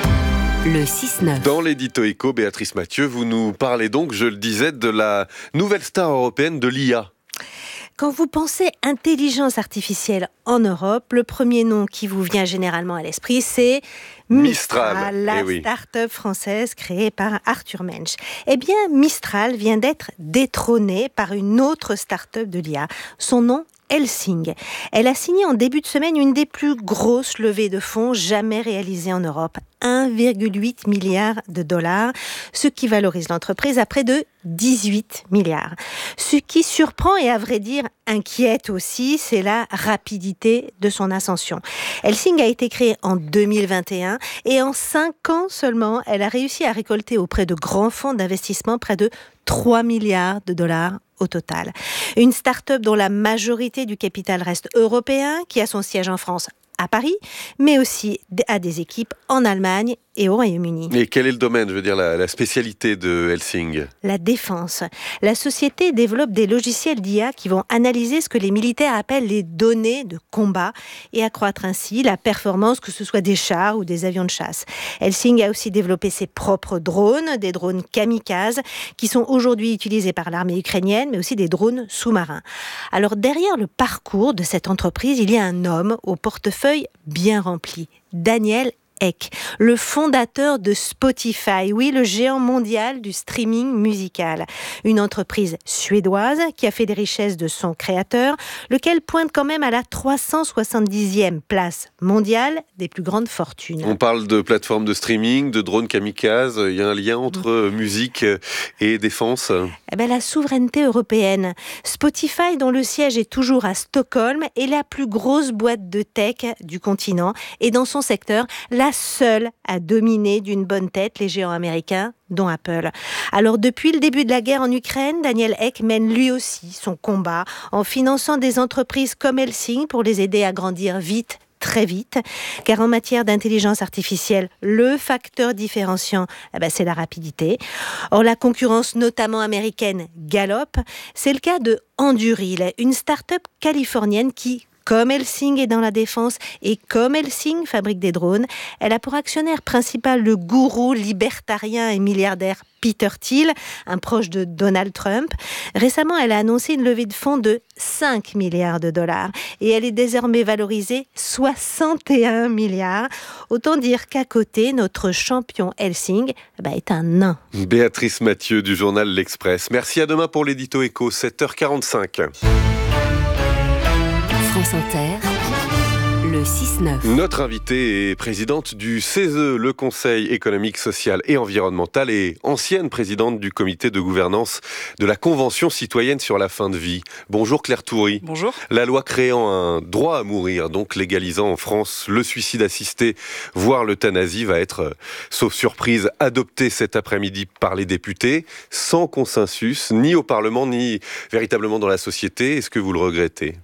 le six neuf. Dans l'édito Écho, Béatrice Mathieu, vous nous parlez donc, je le disais, de la nouvelle star européenne de l'I A. Quand vous pensez intelligence artificielle en Europe, le premier nom qui vous vient généralement à l'esprit, c'est Mistral, Mistral la eh oui. start-up française créée par Arthur Mensch. Eh bien, Mistral vient d'être détrônée par une autre start-up de l'I A. Son nom, Helsing. Elle a signé en début de semaine une des plus grosses levées de fonds jamais réalisées en Europe. un virgule huit milliard de dollars, ce qui valorise l'entreprise à près de dix-huit milliards. Ce qui surprend et à vrai dire inquiète aussi, c'est la rapidité de son ascension. Helsing a été créée en deux mille vingt et un et en cinq ans seulement, elle a réussi à récolter auprès de grands fonds d'investissement près de trois milliards de dollars au total. Une start-up dont la majorité du capital reste européen, qui a son siège en France à Paris, mais aussi à des équipes en Allemagne et au Royaume-Uni. Et quel est le domaine, je veux dire, la, la spécialité de Helsing ? La défense. La société développe des logiciels d'I A qui vont analyser ce que les militaires appellent les données de combat et accroître ainsi la performance, que ce soit des chars ou des avions de chasse. Helsing a aussi développé ses propres drones, des drones kamikazes, qui sont aujourd'hui utilisés par l'armée ukrainienne, mais aussi des drones sous-marins. Alors derrière le parcours de cette entreprise, il y a un homme au portefeuille bien rempli, Daniel Ek, le fondateur de Spotify, oui, le géant mondial du streaming musical. Une entreprise suédoise qui a fait des richesses de son créateur, lequel pointe quand même à la trois cent soixante-dixième place mondiale des plus grandes fortunes. On parle de plateformes de streaming, de drones kamikazes, il y a un lien entre mmh. musique et défense ? Eh ben, la souveraineté européenne. Spotify, dont le siège est toujours à Stockholm, est la plus grosse boîte de tech du continent et dans son secteur, la seule à dominer d'une bonne tête les géants américains, dont Apple. Alors depuis le début de la guerre en Ukraine, Daniel Ek mène lui aussi son combat en finançant des entreprises comme Helsing pour les aider à grandir vite, très vite, car en matière d'intelligence artificielle, le facteur différenciant, eh ben, c'est la rapidité. Or, la concurrence, notamment américaine, galope. C'est le cas de Anduril, une start-up californienne qui, comme Helsing est dans la défense et comme Helsing fabrique des drones, elle a pour actionnaire principal le gourou libertarien et milliardaire Peter Thiel, un proche de Donald Trump. Récemment, elle a annoncé une levée de fonds de cinq milliards de dollars et elle est désormais valorisée soixante et un milliards. Autant dire qu'à côté, notre champion Helsing bah, est un nain. Béatrice Mathieu du journal L'Express. Merci, à demain pour l'édito Écho, sept heures quarante-cinq. France Inter, le six neuf. Notre invitée est présidente du C E S E, le Conseil économique, social et environnemental, et ancienne présidente du comité de gouvernance de la Convention citoyenne sur la fin de vie. Bonjour Claire Toury. Bonjour. La loi créant un droit à mourir, donc légalisant en France le suicide assisté, voire l'euthanasie, va être, sauf surprise, adoptée cet après-midi par les députés, sans consensus, ni au Parlement, ni véritablement dans la société. Est-ce que vous le regrettez ?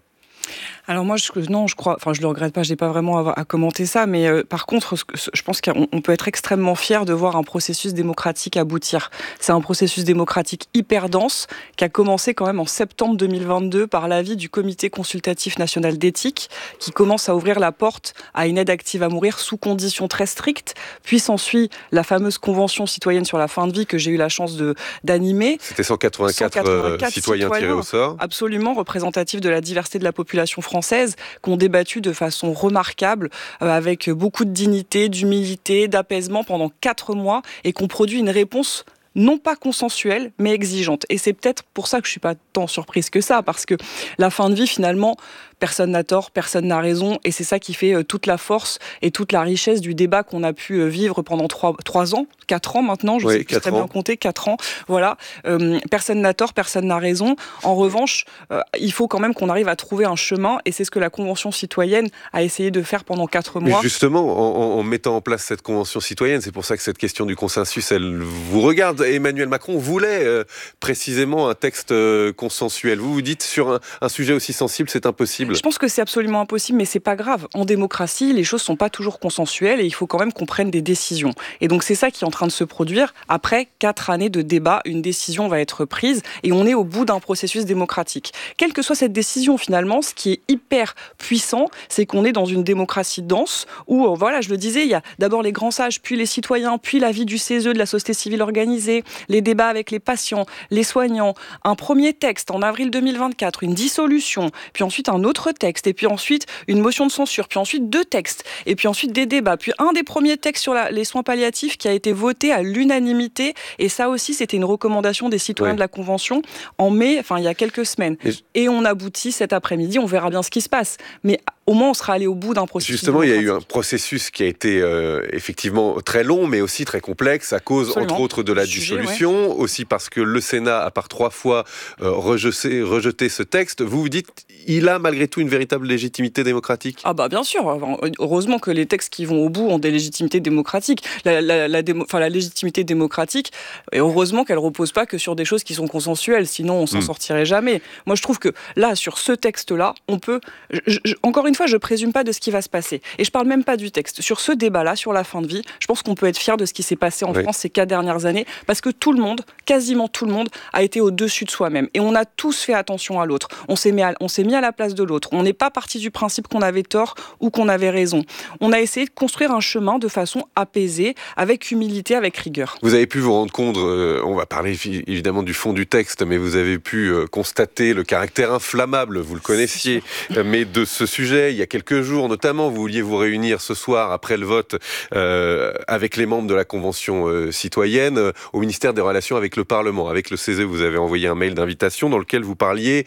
Alors moi, je, non, je crois, enfin, je le regrette pas, je n'ai pas vraiment à, à commenter ça, mais euh, par contre, ce, ce, je pense qu'on on peut être extrêmement fier de voir un processus démocratique aboutir. C'est un processus démocratique hyper dense qui a commencé quand même en septembre deux mille vingt-deux par l'avis du Comité consultatif national d'éthique, qui commence à ouvrir la porte à une aide active à mourir sous conditions très strictes. Puis s'ensuit la fameuse Convention citoyenne sur la fin de vie que j'ai eu la chance de, d'animer. C'était cent quatre-vingt-quatre, cent quatre-vingt-quatre citoyens, citoyens tirés au sort. Absolument, représentatifs de la diversité de la population française, qui ont débattu de façon remarquable, euh, avec beaucoup de dignité, d'humilité, d'apaisement pendant quatre mois, et qui ont produit une réponse non pas consensuelle, mais exigeante. Et c'est peut-être pour ça que je ne suis pas tant surprise que ça, parce que la fin de vie, finalement, personne n'a tort, personne n'a raison, et c'est ça qui fait euh, toute la force et toute la richesse du débat qu'on a pu euh, vivre pendant trois, trois ans, quatre ans maintenant, je oui, sais plus très bien compter, quatre ans, voilà. Euh, personne n'a tort, personne n'a raison. En revanche, euh, il faut quand même qu'on arrive à trouver un chemin, et c'est ce que la Convention citoyenne a essayé de faire pendant quatre mois. Mais justement, en, en mettant en place cette Convention citoyenne, c'est pour ça que cette question du consensus, elle vous regarde. Emmanuel Macron voulait euh, précisément un texte euh, consensuel. Vous vous dites, sur un, un sujet aussi sensible, c'est impossible. Je pense que c'est absolument impossible, mais c'est pas grave. En démocratie, les choses sont pas toujours consensuelles et il faut quand même qu'on prenne des décisions. Et donc c'est ça qui est en train de se produire. Après quatre années de débat, une décision va être prise et on est au bout d'un processus démocratique. Quelle que soit cette décision, finalement, ce qui est hyper puissant, c'est qu'on est dans une démocratie dense où, voilà, je le disais, il y a d'abord les grands sages, puis les citoyens, puis l'avis du C E S E, de la société civile organisée, les débats avec les patients, les soignants, un premier texte en avril deux mille vingt-quatre, une dissolution, puis ensuite un autre texte, et puis ensuite une motion de censure, puis ensuite deux textes, et puis ensuite des débats, puis un des premiers textes sur la, les soins palliatifs qui a été voté à l'unanimité, et ça aussi c'était une recommandation des citoyens ouais. de la Convention en mai, enfin il y a quelques semaines. Et, je... et on aboutit cet après-midi, on verra bien ce qui se passe, mais au moins on sera allé au bout d'un processus. Justement, il y a eu un processus qui a été euh, effectivement très long, mais aussi très complexe, à cause Absolument. entre autres de la Sujet, dissolution, ouais. aussi parce que le Sénat a par trois fois euh, rejeté, rejeté ce texte. Vous vous dites, il a malgré tout une véritable légitimité démocratique ? Ah bah bien sûr, heureusement que les textes qui vont au bout ont des légitimités démocratiques. La, la, la, démo, enfin, la légitimité démocratique, et heureusement qu'elle ne repose pas que sur des choses qui sont consensuelles, sinon on s'en mmh. sortirait jamais. Moi je trouve que là, sur ce texte-là, on peut... Je, je, encore une fois, je ne présume pas de ce qui va se passer. Et je ne parle même pas du texte. Sur ce débat-là, sur la fin de vie, je pense qu'on peut être fier de ce qui s'est passé en oui. France ces quatre dernières années, parce que tout le monde, quasiment tout le monde, a été au-dessus de soi-même. Et on a tous fait attention à l'autre. On s'est mis à, on s'est mis à la place de l'autre. On n'est pas parti du principe qu'on avait tort ou qu'on avait raison. On a essayé de construire un chemin de façon apaisée, avec humilité, avec rigueur. Vous avez pu vous rendre compte, euh, on va parler évidemment du fond du texte, mais vous avez pu euh, constater le caractère inflammable, vous le connaissiez, euh, mais de ce sujet, il y a quelques jours notamment, vous vouliez vous réunir ce soir après le vote euh, avec les membres de la Convention euh, citoyenne euh, au ministère des Relations avec le Parlement. Avec le C E S E, vous avez envoyé un mail d'invitation dans lequel vous parliez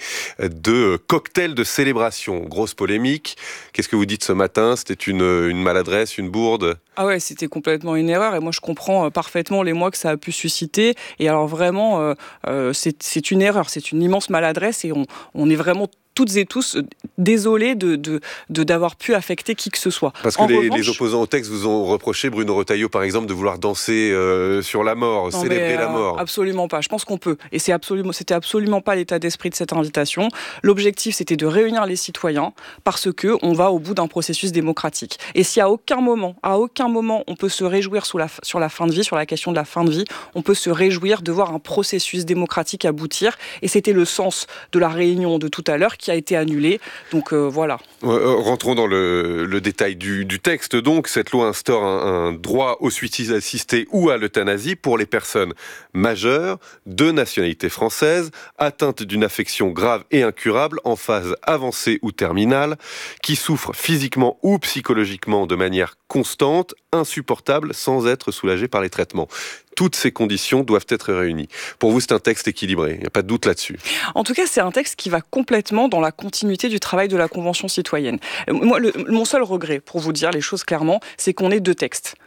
de cocktail de célébration. Grosse polémique. Qu'est-ce que vous dites ce matin ? C'était une, une maladresse, une bourde ? Ah ouais, c'était complètement une erreur et moi je comprends parfaitement l'émoi que ça a pu susciter. Et alors vraiment, euh, euh, c'est, c'est une erreur, c'est une immense maladresse et on, on est vraiment toutes et tous désolés de, de, de, d'avoir pu affecter qui que ce soit. Parce que les, revanche, les opposants au texte vous ont reproché, Bruno Retailleau par exemple, de vouloir danser euh, sur la mort, non, célébrer mais, euh, la mort. Absolument pas, je pense qu'on peut. Et c'est absolument, c'était absolument pas l'état d'esprit de cette invitation. L'objectif c'était de réunir les citoyens parce qu'on va au bout d'un processus démocratique. Et si à aucun moment, à aucun moment on peut se réjouir sous la, sur la fin de vie, sur la question de la fin de vie, on peut se réjouir de voir un processus démocratique aboutir. Et c'était le sens de la réunion de tout à l'heure qui a été annulé. Donc euh, voilà. Euh, rentrons dans le, le détail du, du texte. Donc, cette loi instaure un, un droit au suicide assisté ou à l'euthanasie pour les personnes majeures, de nationalité française, atteintes d'une affection grave et incurable en phase avancée ou terminale, qui souffrent physiquement ou psychologiquement de manière constante, insupportable, sans être soulagées par les traitements. Toutes ces conditions doivent être réunies. Pour vous, c'est un texte équilibré, il n'y a pas de doute là-dessus. En tout cas, c'est un texte qui va complètement dans la continuité du travail de la Convention citoyenne. Moi, le, mon seul regret, pour vous dire les choses clairement, c'est qu'on ait deux textes.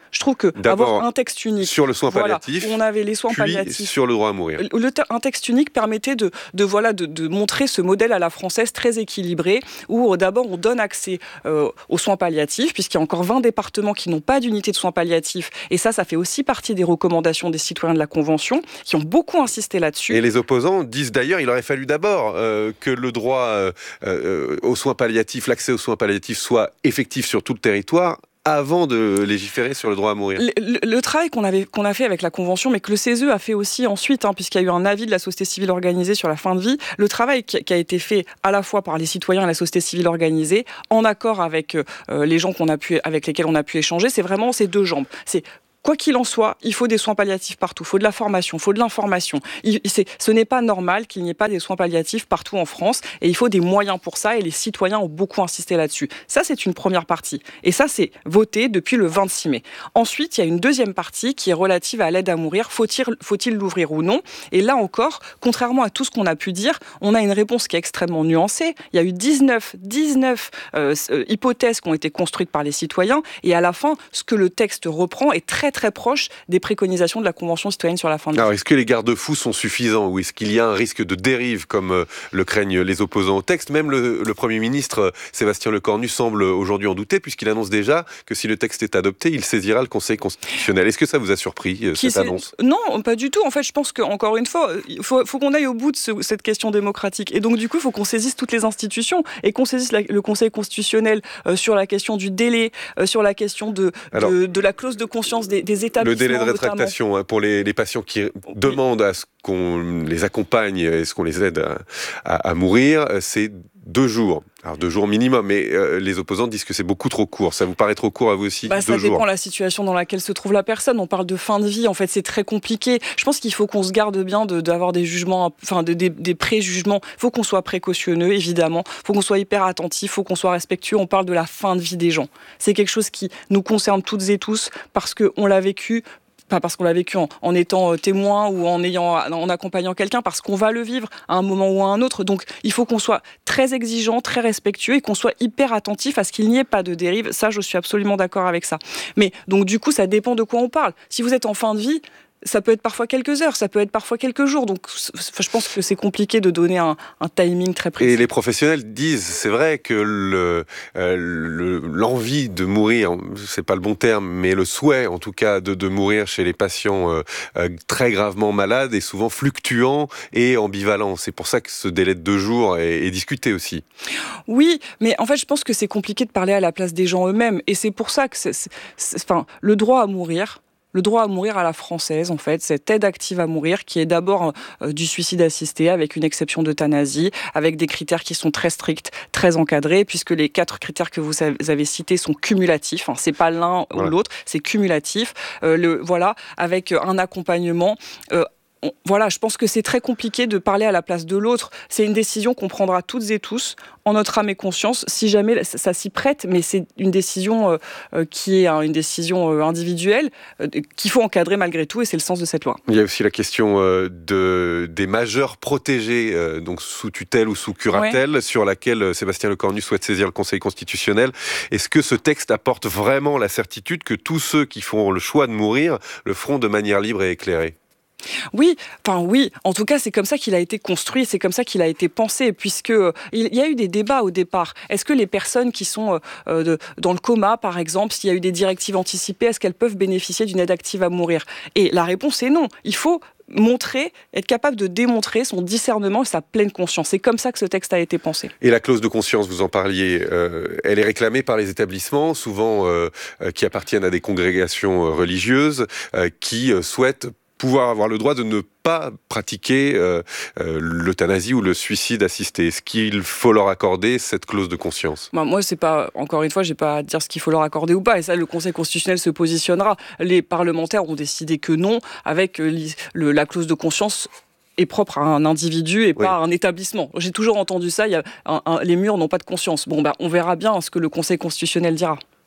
Je trouve que D'abord, avoir un texte unique sur le soin voilà, palliatif, où on avait les soins puis palliatifs sur le droit à mourir. Le, un texte unique permettait de, de, voilà, de, de montrer ce modèle à la française très équilibré, où d'abord on donne accès euh, aux soins palliatifs, puisqu'il y a encore vingt départements qui n'ont pas d'unité de soins palliatifs, et ça, ça fait aussi partie des recommandations des citoyens de la Convention, qui ont beaucoup insisté là-dessus. Et les opposants disent d'ailleurs, il aurait fallu d'abord euh, que le droit euh, euh, aux soins palliatifs, l'accès aux soins palliatifs soit effectif sur tout le territoire, avant de légiférer sur le droit à mourir. Le, le, le travail qu'on, avait, qu'on a fait avec la Convention, mais que le C E S E a fait aussi ensuite, hein, puisqu'il y a eu un avis de la société civile organisée sur la fin de vie, le travail qui, qui a été fait à la fois par les citoyens et la société civile organisée, en accord avec euh, les gens qu'on a pu, avec lesquels on a pu échanger, c'est vraiment ces deux jambes. C'est quoi qu'il en soit, il faut des soins palliatifs partout, il faut de la formation, il faut de l'information. Il, c'est, ce n'est pas normal qu'il n'y ait pas des soins palliatifs partout en France, et il faut des moyens pour ça, et les citoyens ont beaucoup insisté là-dessus. Ça, c'est une première partie, et ça, c'est voté depuis le vingt-six mai. Ensuite, il y a une deuxième partie qui est relative à l'aide à mourir, faut-il, faut-il l'ouvrir ou non? Et là encore, contrairement à tout ce qu'on a pu dire, on a une réponse qui est extrêmement nuancée. Il y a eu dix-neuf, dix-neuf euh, hypothèses qui ont été construites par les citoyens, et à la fin, ce que le texte reprend est très très proche des préconisations de la Convention citoyenne sur la fin de vie. Alors, est-ce que les garde-fous sont suffisants ou est-ce qu'il y a un risque de dérive comme euh, le craignent les opposants au texte? Même le, le Premier ministre euh, Sébastien Lecornu semble aujourd'hui en douter puisqu'il annonce déjà que si le texte est adopté, il saisira le Conseil constitutionnel. Est-ce que ça vous a surpris, euh, cette annonce? Non, pas du tout. En fait, je pense qu'encore une fois, il faut, faut qu'on aille au bout de ce, cette question démocratique. Et donc, du coup, il faut qu'on saisisse toutes les institutions et qu'on saisisse la, le Conseil constitutionnel euh, sur la question du délai, euh, sur la question de, Alors, de, de la clause de conscience des, des établissements. Le délai de rétractation hein, pour les, les patients qui demandent à ce qu'on les accompagne et ce qu'on les aide à, à, à mourir, c'est deux jours. Alors deux jours minimum, mais euh, les opposants disent que c'est beaucoup trop court. Ça vous paraît trop court à vous aussi? bah, Ça deux dépend jours. de la situation dans laquelle se trouve la personne. On parle de fin de vie, en fait, c'est très compliqué. Je pense qu'il faut qu'on se garde bien de, d'avoir des jugements, enfin de, des, des préjugements. Il faut qu'on soit précautionneux, évidemment. Il faut qu'on soit hyper attentif, il faut qu'on soit respectueux. On parle de la fin de vie des gens. C'est quelque chose qui nous concerne toutes et tous parce qu'on l'a vécu. Pas parce qu'on l'a vécu en, en étant témoin ou en, ayant, en accompagnant quelqu'un, parce qu'on va le vivre à un moment ou à un autre. Donc, il faut qu'on soit très exigeant, très respectueux et qu'on soit hyper attentif à ce qu'il n'y ait pas de dérive. Ça, je suis absolument d'accord avec ça. Mais donc, du coup, ça dépend de quoi on parle. Si vous êtes en fin de vie, ça peut être parfois quelques heures, ça peut être parfois quelques jours. Donc, je pense que c'est compliqué de donner un, un timing très précis. Et les professionnels disent, c'est vrai que le, euh, le, l'envie de mourir, c'est pas le bon terme, mais le souhait, en tout cas, de, de mourir chez les patients euh, euh, très gravement malades est souvent fluctuant et ambivalent. C'est pour ça que ce délai de deux jours est, est discuté aussi. Oui, mais en fait, je pense que c'est compliqué de parler à la place des gens eux-mêmes. Et c'est pour ça que c'est, c'est, c'est, enfin, le droit à mourir... Le droit à mourir à la française, en fait, cette aide active à mourir qui est d'abord euh, du suicide assisté avec une exception d'euthanasie, avec des critères qui sont très stricts, très encadrés, puisque les quatre critères que vous avez cités sont cumulatifs. Hein, c'est pas l'un voilà. ou l'autre, c'est cumulatif. Euh, le, voilà, avec un accompagnement. Euh, On, voilà, je pense que c'est très compliqué de parler à la place de l'autre. C'est une décision qu'on prendra toutes et tous, en notre âme et conscience, si jamais ça, ça s'y prête, mais c'est une décision euh, qui est hein, une décision euh, individuelle, euh, qu'il faut encadrer malgré tout, et c'est le sens de cette loi. Il y a aussi la question euh, de, des majeurs protégés, euh, donc sous tutelle ou sous curatelle, ouais. sur laquelle Sébastien Lecornu souhaite saisir le Conseil constitutionnel. Est-ce que ce texte apporte vraiment la certitude que tous ceux qui font le choix de mourir le feront de manière libre et éclairée ? Oui, enfin oui, en tout cas c'est comme ça qu'il a été construit, c'est comme ça qu'il a été pensé, puisque euh, il y a eu des débats au départ. Est-ce que les personnes qui sont euh, de, dans le coma, par exemple, s'il y a eu des directives anticipées, est-ce qu'elles peuvent bénéficier d'une aide active à mourir? Et la réponse est non. Il faut montrer, être capable de démontrer son discernement et sa pleine conscience. C'est comme ça que ce texte a été pensé. Et la clause de conscience, vous en parliez, euh, elle est réclamée par les établissements, souvent euh, euh, qui appartiennent à des congrégations euh, religieuses, euh, qui euh, souhaitent pouvoir avoir le droit de ne pas pratiquer euh, euh, l'euthanasie ou le suicide assisté. Est-ce qu'il faut leur accorder cette clause de conscience? bah, Moi, c'est pas, encore une fois, j'ai pas à dire ce qu'il faut leur accorder ou pas. Et ça, le Conseil constitutionnel se positionnera. Les parlementaires ont décidé que non, avec euh, le, la clause de conscience est propre à un individu et pas oui. à un établissement. J'ai toujours entendu ça, il y a un, un, les murs n'ont pas de conscience. Bon, bah, on verra bien ce que le Conseil constitutionnel dira.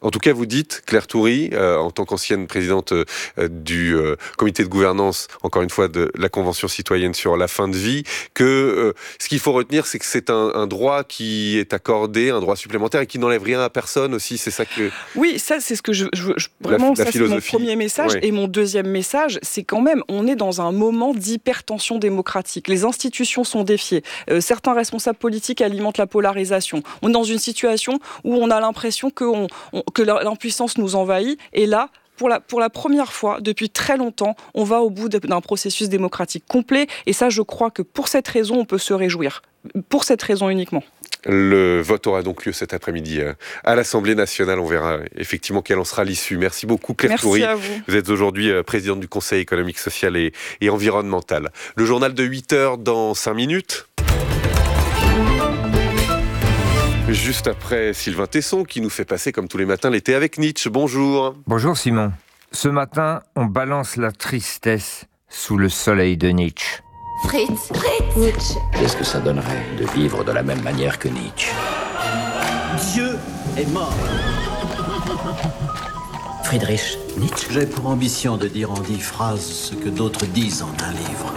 En tout cas, vous dites, Claire Toury, euh, en tant qu'ancienne présidente euh, du euh, comité de gouvernance, encore une fois, de la Convention citoyenne sur la fin de vie, que euh, ce qu'il faut retenir, c'est que c'est un, un droit qui est accordé, un droit supplémentaire et qui n'enlève rien à personne aussi, c'est ça que... Oui, ça c'est ce que je... je, je vraiment, la, la ça c'est mon premier message. Ouais. Et mon deuxième message, c'est quand même, on est dans un moment d'hypertension démocratique. Les institutions sont défiées. Euh, certains responsables politiques alimentent la polarisation. On est dans une situation où on a l'impression que on, on, que l'impuissance nous envahit, et là, pour la, pour la première fois depuis très longtemps, on va au bout d'un processus démocratique complet, et ça, je crois que pour cette raison, on peut se réjouir. Pour cette raison uniquement. Le vote aura donc lieu cet après-midi à l'Assemblée nationale. On verra effectivement quelle en sera l'issue. Merci beaucoup, Claire Toury. Merci à vous. Vous êtes aujourd'hui présidente du Conseil économique, social et, et environnemental. Le journal de huit heures dans cinq minutes. Juste après Sylvain Tesson qui nous fait passer comme tous les matins l'été avec Nietzsche. Bonjour. Bonjour Simon. Ce matin, on balance la tristesse sous le soleil de Nietzsche. Fritz, Fritz, Nietzsche. Qu'est-ce que ça donnerait de vivre de la même manière que Nietzsche? Dieu est mort. Friedrich Nietzsche. J'ai pour ambition de dire en dix phrases ce que d'autres disent en un livre.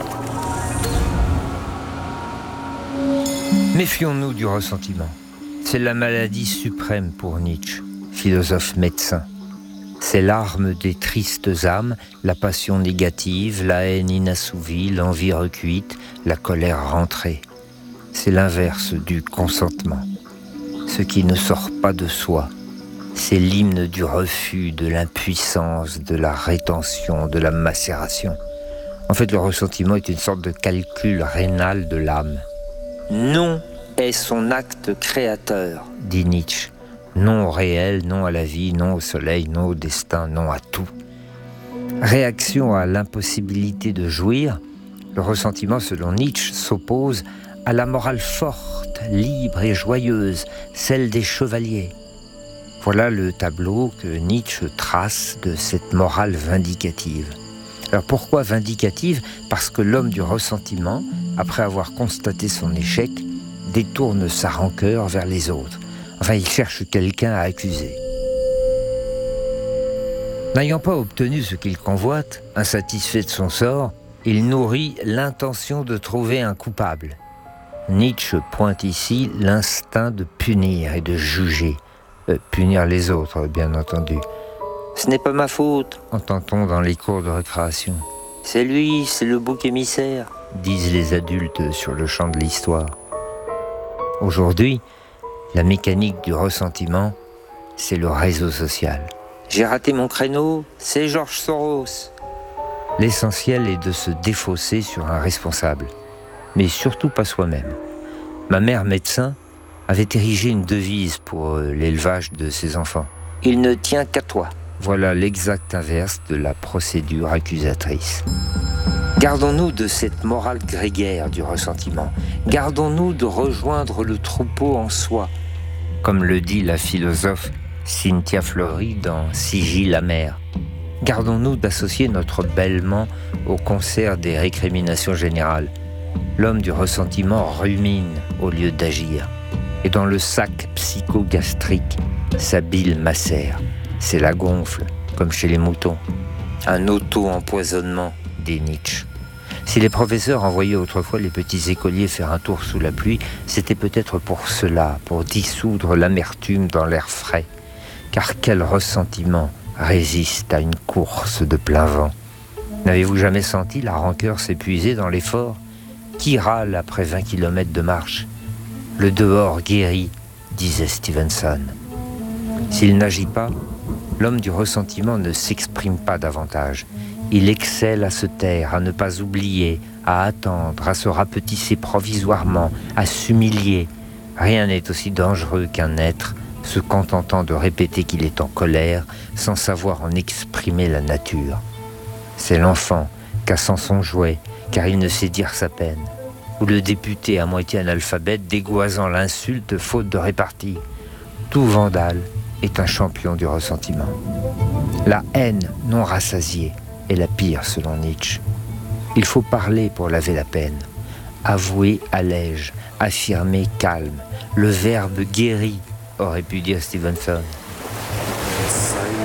Méfions-nous du ressentiment. C'est la maladie suprême pour Nietzsche, philosophe médecin. C'est l'arme des tristes âmes, la passion négative, la haine inassouvie, l'envie recuite, la colère rentrée. C'est l'inverse du consentement. Ce qui ne sort pas de soi. C'est l'hymne du refus, de l'impuissance, de la rétention, de la macération. En fait, le ressentiment est une sorte de calcul rénal de l'âme. Non est son acte créateur, dit Nietzsche. Non au réel, non à la vie, non au soleil, non au destin, non à tout. Réaction à l'impossibilité de jouir, le ressentiment, selon Nietzsche, s'oppose à la morale forte, libre et joyeuse, celle des chevaliers. Voilà le tableau que Nietzsche trace de cette morale vindicative. Alors pourquoi vindicative ? Parce que l'homme du ressentiment, après avoir constaté son échec, détourne sa rancœur vers les autres. Enfin, il cherche quelqu'un à accuser. N'ayant pas obtenu ce qu'il convoite, insatisfait de son sort, il nourrit l'intention de trouver un coupable. Nietzsche pointe ici l'instinct de punir et de juger. Euh, punir les autres, bien entendu. « Ce n'est pas ma faute », entend-on dans les cours de récréation. « C'est lui, c'est le bouc émissaire », disent les adultes sur le champ de l'histoire. Aujourd'hui, la mécanique du ressentiment, c'est le réseau social. J'ai raté mon créneau, c'est Georges Soros. L'essentiel est de se défausser sur un responsable, mais surtout pas soi-même. Ma mère, médecin, avait érigé une devise pour l'élevage de ses enfants. Il ne tient qu'à toi. Voilà l'exact inverse de la procédure accusatrice. Gardons-nous de cette morale grégaire du ressentiment. Gardons-nous de rejoindre le troupeau en soi, comme le dit la philosophe Cynthia Fleury dans Sigil amer. Gardons-nous d'associer notre bêlement au concert des récriminations générales. L'homme du ressentiment rumine au lieu d'agir. Et dans le sac psychogastrique, sa bile macère. C'est la gonfle, comme chez les moutons. Un auto-empoisonnement, dit Nietzsche. Si les professeurs envoyaient autrefois les petits écoliers faire un tour sous la pluie, c'était peut-être pour cela, pour dissoudre l'amertume dans l'air frais. Car quel ressentiment résiste à une course de plein vent? N'avez-vous jamais senti la rancœur s'épuiser dans l'effort? Qui râle après vingt kilomètres de marche? Le dehors guérit, disait Stevenson. S'il n'agit pas, l'homme du ressentiment ne s'exprime pas davantage. Il excelle à se taire, à ne pas oublier, à attendre, à se rapetisser provisoirement, à s'humilier. Rien n'est aussi dangereux qu'un être se contentant de répéter qu'il est en colère sans savoir en exprimer la nature. C'est l'enfant cassant son jouet car il ne sait dire sa peine, ou le député à moitié analphabète dégoisant l'insulte faute de répartie. Tout vandale est un champion du ressentiment. La haine non rassasiée est la pire selon Nietzsche. Il faut parler pour laver la peine. Avouer allège, affirmer calme. Le verbe guérit, aurait pu dire Stevenson.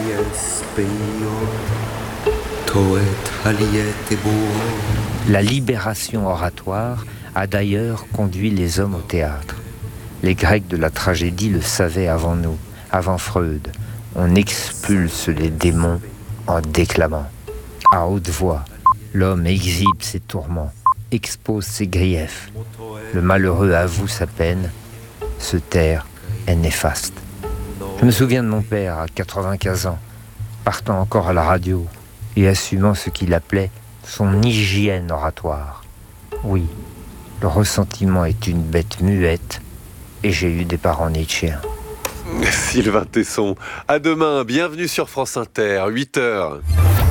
La libération oratoire a d'ailleurs conduit les hommes au théâtre. Les Grecs de la tragédie le savaient avant nous, avant Freud. On expulse les démons en déclamant. À haute voix, l'homme exhibe ses tourments, expose ses griefs. Le malheureux avoue sa peine. Se taire est néfaste. Je me souviens de mon père à quatre-vingt-quinze ans, partant encore à la radio et assumant ce qu'il appelait son hygiène oratoire. Oui, le ressentiment est une bête muette et j'ai eu des parents nietzschéens. Sylvain Tesson, à demain, bienvenue sur France Inter, huit heures.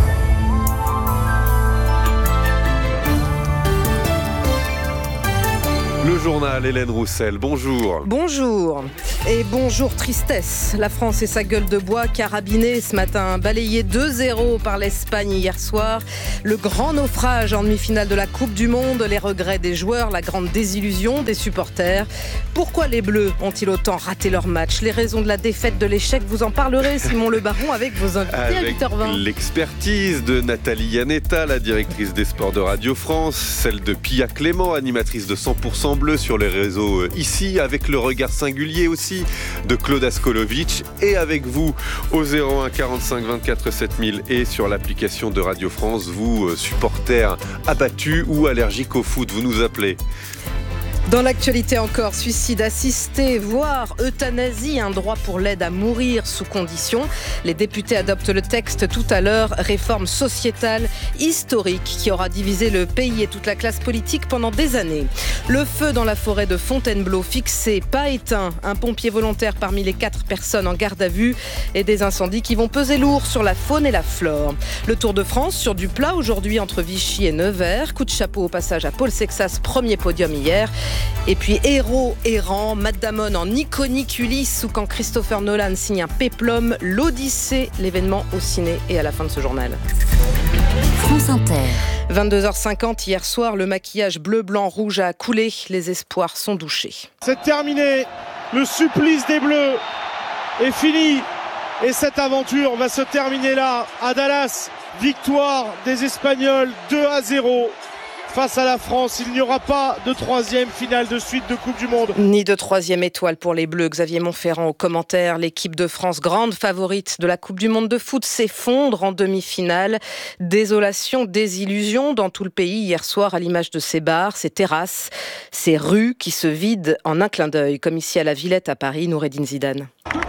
Le journal, Hélène Roussel, bonjour. Bonjour. Et bonjour tristesse. La France et sa gueule de bois carabinée ce matin, balayée deux zéro par l'Espagne hier soir. Le grand naufrage en demi-finale de la Coupe du Monde, les regrets des joueurs, la grande désillusion des supporters. Pourquoi les Bleus ont-ils autant raté leur match? Les raisons de la défaite, de l'échec, vous en parlerez, Simon Le Baron, avec vos invités avec à huit heures vingt. L'expertise de Nathalie Yanetta, la directrice des sports de Radio France, celle de Pia Clément, animatrice de cent pour cent Bleu sur les réseaux ici, avec le regard singulier aussi de Claude Askolovitch, et avec vous au zéro un quarante-cinq vingt-quatre sept mille et sur l'application de Radio France, vous supporters abattus ou allergiques au foot, vous nous appelez. Dans l'actualité encore, suicide assisté, voire euthanasie, un droit pour l'aide à mourir sous condition. Les députés adoptent le texte tout à l'heure, réforme sociétale historique qui aura divisé le pays et toute la classe politique pendant des années. Le feu dans la forêt de Fontainebleau, fixé, pas éteint, un pompier volontaire parmi les quatre personnes en garde à vue et des incendies qui vont peser lourd sur la faune et la flore. Le Tour de France sur du plat aujourd'hui entre Vichy et Nevers. Coup de chapeau au passage à Paul Sexas, premier podium hier. Et puis héros errant, Matt Damon en iconique Ulysse, ou quand Christopher Nolan signe un péplum, l'Odyssée, l'événement au ciné et à la fin de ce journal. France Inter. vingt-deux heures cinquante hier soir, le maquillage bleu, blanc, rouge a coulé, les espoirs sont douchés. C'est terminé, le supplice des Bleus est fini et cette aventure va se terminer là, à Dallas. Victoire des Espagnols deux à zéro. Face à la France, il n'y aura pas de troisième finale de suite de Coupe du Monde. Ni de troisième étoile pour les Bleus. Xavier Montferrand au commentaire. L'équipe de France, grande favorite de la Coupe du Monde de foot, s'effondre en demi-finale. Désolation, désillusion dans tout le pays hier soir, à l'image de ces bars, ces terrasses, ces rues qui se vident en un clin d'œil, comme ici à la Villette à Paris, Noureddine Zidane.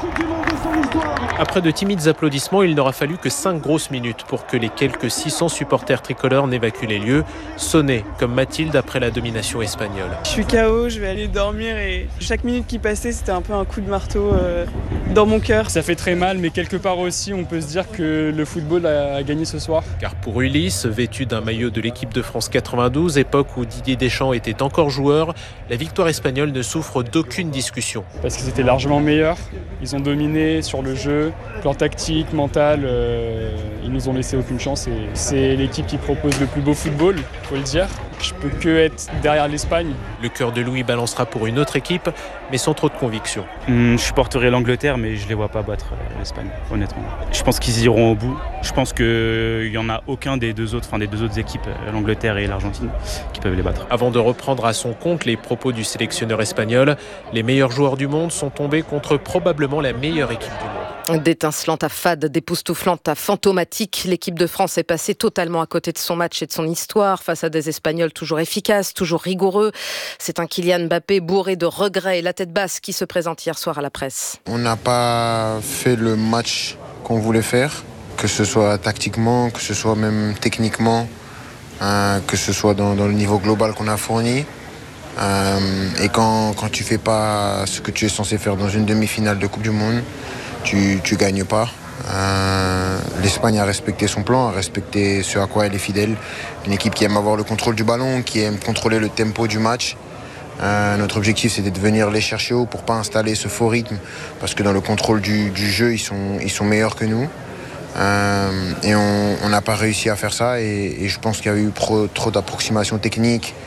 Après de timides applaudissements, il n'aura fallu que cinq grosses minutes pour que les quelques six cents supporters tricolores n'évacuent les lieux, sonnés comme Mathilde après la domination espagnole. Je suis K O, je vais aller dormir et chaque minute qui passait, c'était un peu un coup de marteau euh, dans mon cœur. Ça fait très mal, mais quelque part aussi, on peut se dire que le football a gagné ce soir. Car pour Ulysse, vêtu d'un maillot de l'équipe de France quatre-vingt-douze, époque où Didier Deschamps était encore joueur, la victoire espagnole ne souffre d'aucune discussion. Parce qu'ils étaient largement meilleurs, ils ont dominé sur le jeu, plan tactique, mental, euh, ils nous ont laissé aucune chance et c'est l'équipe qui propose le plus beau football, faut le dire. Je peux que être derrière l'Espagne. Le cœur de Louis balancera pour une autre équipe, mais sans trop de conviction. Mmh, je supporterai l'Angleterre, mais je ne les vois pas battre euh, l'Espagne, honnêtement. Je pense qu'ils iront au bout. Je pense qu'il n'y en a aucun des deux autres, enfin des deux autres équipes, l'Angleterre et l'Argentine, qui peuvent les battre. Avant de reprendre à son compte les propos du sélectionneur espagnol, les meilleurs joueurs du monde sont tombés contre probablement la meilleure équipe du monde. D'étincelante à fade, d'époustouflante à fantomatique, l'équipe de France est passée totalement à côté de son match et de son histoire face à des Espagnols toujours efficaces, toujours rigoureux. C'est un Kylian Mbappé bourré de regrets et la tête basse qui se présente hier soir à la presse. On n'a pas fait le match qu'on voulait faire, que ce soit tactiquement, que ce soit même techniquement, euh, que ce soit dans, dans le niveau global qu'on a fourni. Euh, et quand, quand tu fais pas ce que tu es censé faire dans une demi-finale de Coupe du Monde, tu tu gagnes pas. Euh, L'Espagne a respecté son plan, a respecté ce à quoi elle est fidèle. Une équipe qui aime avoir le contrôle du ballon, qui aime contrôler le tempo du match. Euh, notre objectif, c'était de venir les chercher haut pour pas installer ce faux rythme, parce que dans le contrôle du, du jeu, ils sont, ils sont meilleurs que nous. Euh, et on n'a pas réussi à faire ça. Et, et je pense qu'il y a eu pro, trop d'approximations techniques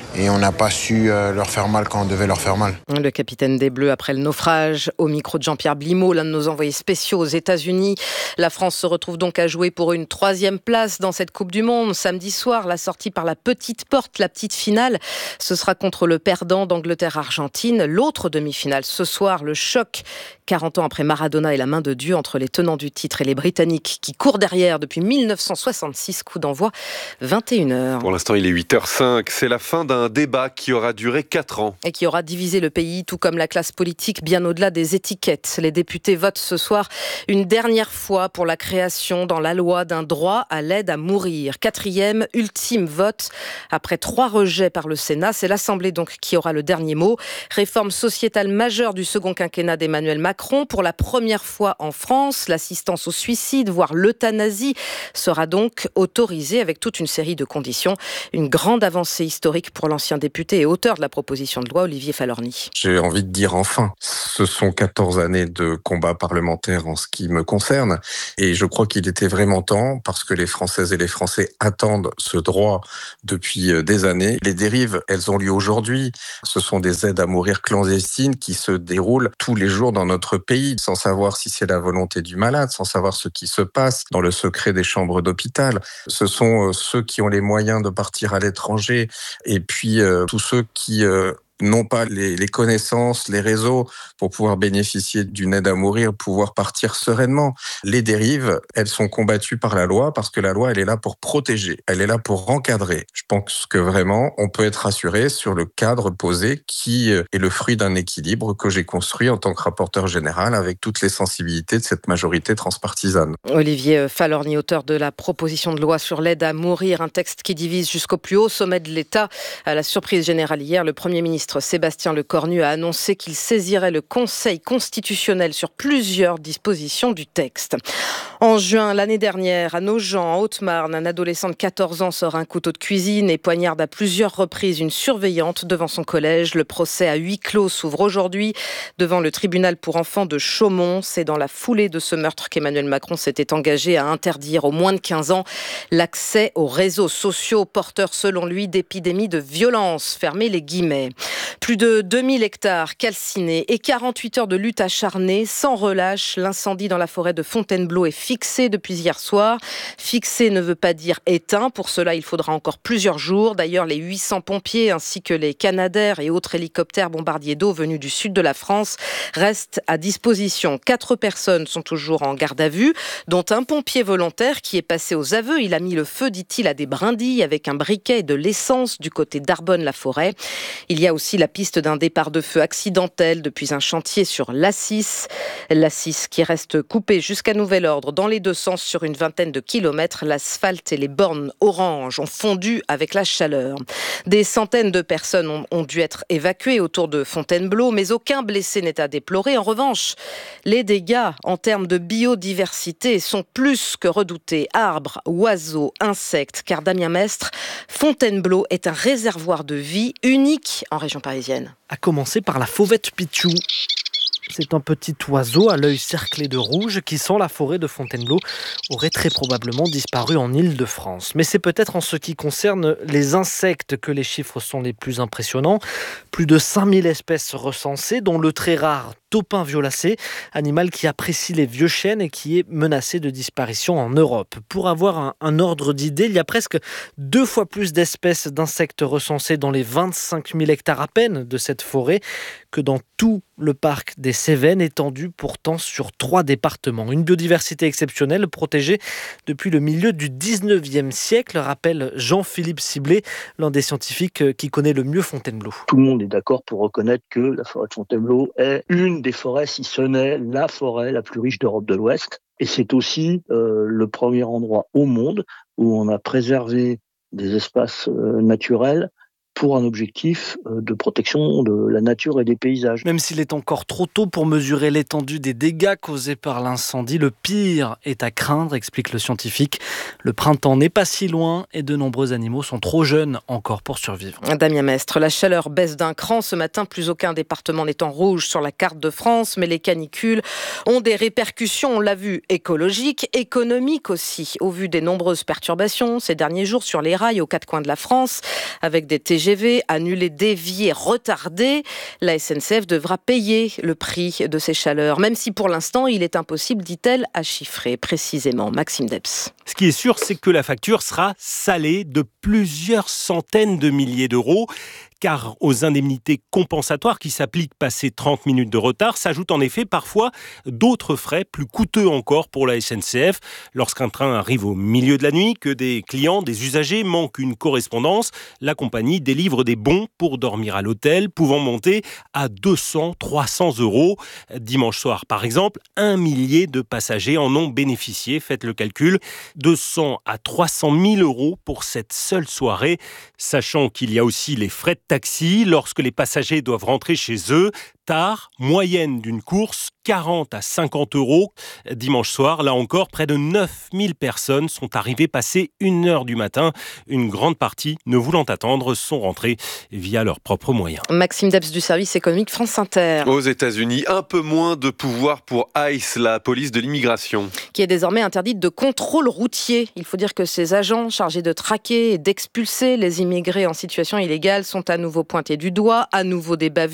et on n'a pas su euh, leur faire mal quand on devait leur faire mal. Le capitaine des Bleus après le naufrage, au micro de Jean-Pierre Blimaud, l'un de nos envoyés spéciaux aux États-Unis. La France se retrouve donc à jouer pour une troisième place dans cette Coupe du Monde. Samedi soir, la sortie par la petite porte, la petite finale, ce sera contre le perdant d'Angleterre-Argentine. L'autre demi-finale ce soir, le choc quarante ans après Maradona et la main de Dieu entre les tenants du titre et les Britanniques qui courent derrière depuis mille neuf cent soixante-six. Coup d'envoi vingt et une heures. Pour l'instant, il est huit heures cinq. C'est la fin d'un débat qui aura duré quatre ans. Et qui aura divisé le pays, tout comme la classe politique, bien au-delà des étiquettes. Les députés votent ce soir une dernière fois pour la création dans la loi d'un droit à l'aide à mourir. Quatrième, ultime vote. Après trois rejets par le Sénat, c'est l'Assemblée donc qui aura le dernier mot. Réforme sociétale majeure du second quinquennat d'Emmanuel Macron. Pour la première fois en France, l'assistance au suicide, voire l'euthanasie, sera donc autorisée avec toute une série de conditions. Une grande avancée historique pour l'ancien député et auteur de la proposition de loi, Olivier Falorni. J'ai envie de dire enfin. Ce sont quatorze années de combat parlementaire en ce qui me concerne. Et je crois qu'il était vraiment temps, parce que les Françaises et les Français attendent ce droit depuis des années. Les dérives, elles ont lieu aujourd'hui. Ce sont des aides à mourir clandestines qui se déroulent tous les jours dans notre pays, sans savoir si c'est la volonté du malade, sans savoir ce qui se passe dans le secret des chambres d'hôpital. Ce sont ceux qui ont les moyens de partir à l'étranger et puis euh, tous ceux qui... Euh, n'ont pas les, les connaissances, les réseaux pour pouvoir bénéficier d'une aide à mourir, pouvoir partir sereinement. Les dérives, elles sont combattues par la loi parce que la loi, elle est là pour protéger, elle est là pour encadrer. Je pense que vraiment, on peut être rassuré sur le cadre posé qui est le fruit d'un équilibre que j'ai construit en tant que rapporteur général avec toutes les sensibilités de cette majorité transpartisane. Olivier Falorni, auteur de la proposition de loi sur l'aide à mourir, un texte qui divise jusqu'au plus haut sommet de l'État. À la surprise générale hier, le Premier ministre Sébastien Lecornu a annoncé qu'il saisirait le Conseil constitutionnel sur plusieurs dispositions du texte. En juin l'année dernière, à Nogent, en Haute-Marne, un adolescent de quatorze ans sort un couteau de cuisine et poignarde à plusieurs reprises une surveillante devant son collège. Le procès à huis clos s'ouvre aujourd'hui devant le tribunal pour enfants de Chaumont. C'est dans la foulée de ce meurtre qu'Emmanuel Macron s'était engagé à interdire aux moins de quinze ans l'accès aux réseaux sociaux porteurs, selon lui, d'épidémies de violence. Fermez les guillemets. Plus de deux mille hectares calcinés et quarante-huit heures de lutte acharnée sans relâche. L'incendie dans la forêt de Fontainebleau est fixé depuis hier soir. Fixé ne veut pas dire éteint. Pour cela, il faudra encore plusieurs jours. D'ailleurs, les huit cents pompiers ainsi que les Canadair et autres hélicoptères bombardiers d'eau venus du sud de la France restent à disposition. Quatre personnes sont toujours en garde à vue, dont un pompier volontaire qui est passé aux aveux. Il a mis le feu, dit-il, à des brindilles avec un briquet et de l'essence du côté d'Arbonne-la-Forêt. Il y a aussi la piste d'un départ de feu accidentel depuis un chantier sur l'A six. l'A six qui reste coupée jusqu'à nouvel ordre dans les deux sens sur une vingtaine de kilomètres. L'asphalte et les bornes orange ont fondu avec la chaleur. Des centaines de personnes ont, ont dû être évacuées autour de Fontainebleau, mais aucun blessé n'est à déplorer. En revanche, les dégâts en termes de biodiversité sont plus que redoutés. Arbres, oiseaux, insectes, car Damien Mestre, Fontainebleau est un réservoir de vie unique en région parisienne. À commencer par la fauvette pitchou. C'est un petit oiseau à l'œil cerclé de rouge qui, sans la forêt de Fontainebleau, aurait très probablement disparu en Île-de-France. Mais c'est peut-être en ce qui concerne les insectes que les chiffres sont les plus impressionnants. Plus de cinq mille espèces recensées, dont le très rare taupin violacé, animal qui apprécie les vieux chênes et qui est menacé de disparition en Europe. Pour avoir un, un ordre d'idée, il y a presque deux fois plus d'espèces d'insectes recensées dans les vingt-cinq mille hectares à peine de cette forêt que dans tout le parc des Cévennes, étendu pourtant sur trois départements. Une biodiversité exceptionnelle protégée depuis le milieu du dix-neuvième siècle, rappelle Jean-Philippe Ciblé, l'un des scientifiques qui connaît le mieux Fontainebleau. Tout le monde est d'accord pour reconnaître que la forêt de Fontainebleau est une des forêts, si ce n'est la forêt la plus riche d'Europe de l'Ouest. Et c'est aussi euh, le premier endroit au monde où on a préservé des espaces euh, naturels pour un objectif de protection de la nature et des paysages. Même s'il est encore trop tôt pour mesurer l'étendue des dégâts causés par l'incendie, le pire est à craindre, explique le scientifique. Le printemps n'est pas si loin et de nombreux animaux sont trop jeunes encore pour survivre. Damien Mestre, la chaleur baisse d'un cran. Ce matin, plus aucun département n'est en rouge sur la carte de France, mais les canicules ont des répercussions, on l'a vu, écologiques, économiques aussi, au vu des nombreuses perturbations ces derniers jours sur les rails aux quatre coins de la France, avec des T G G V annulés, déviés, retardés. La S N C F devra payer le prix de ces chaleurs, même si pour l'instant il est impossible, dit-elle, à chiffrer précisément. Maxime Debs. Ce qui est sûr, c'est que la facture sera salée de plusieurs centaines de milliers d'euros. Car aux indemnités compensatoires qui s'appliquent passé trente minutes de retard s'ajoutent en effet parfois d'autres frais plus coûteux encore pour la S N C F. Lorsqu'un train arrive au milieu de la nuit, que des clients, des usagers manquent une correspondance, la compagnie délivre des bons pour dormir à l'hôtel, pouvant monter à deux cents, trois cents euros. Dimanche soir, par exemple, un millier de passagers en ont bénéficié. Faites le calcul, deux cents à trois cent mille euros pour cette seule soirée. Sachant qu'il y a aussi les frais de taxi lorsque les passagers doivent rentrer chez eux. Tard, moyenne d'une course, quarante à cinquante euros. Dimanche soir, là encore, près de neuf mille personnes sont arrivées passer une heure du matin. Une grande partie, ne voulant attendre, sont rentrées via leurs propres moyens. Maxime Debs du service économique France Inter. Aux États-Unis, un peu moins de pouvoir pour ICE, la police de l'immigration. Qui est désormais interdite de contrôle routier. Il faut dire que ces agents chargés de traquer et d'expulser les immigrés en situation illégale sont à nouveau pointés du doigt, à nouveau des bavures.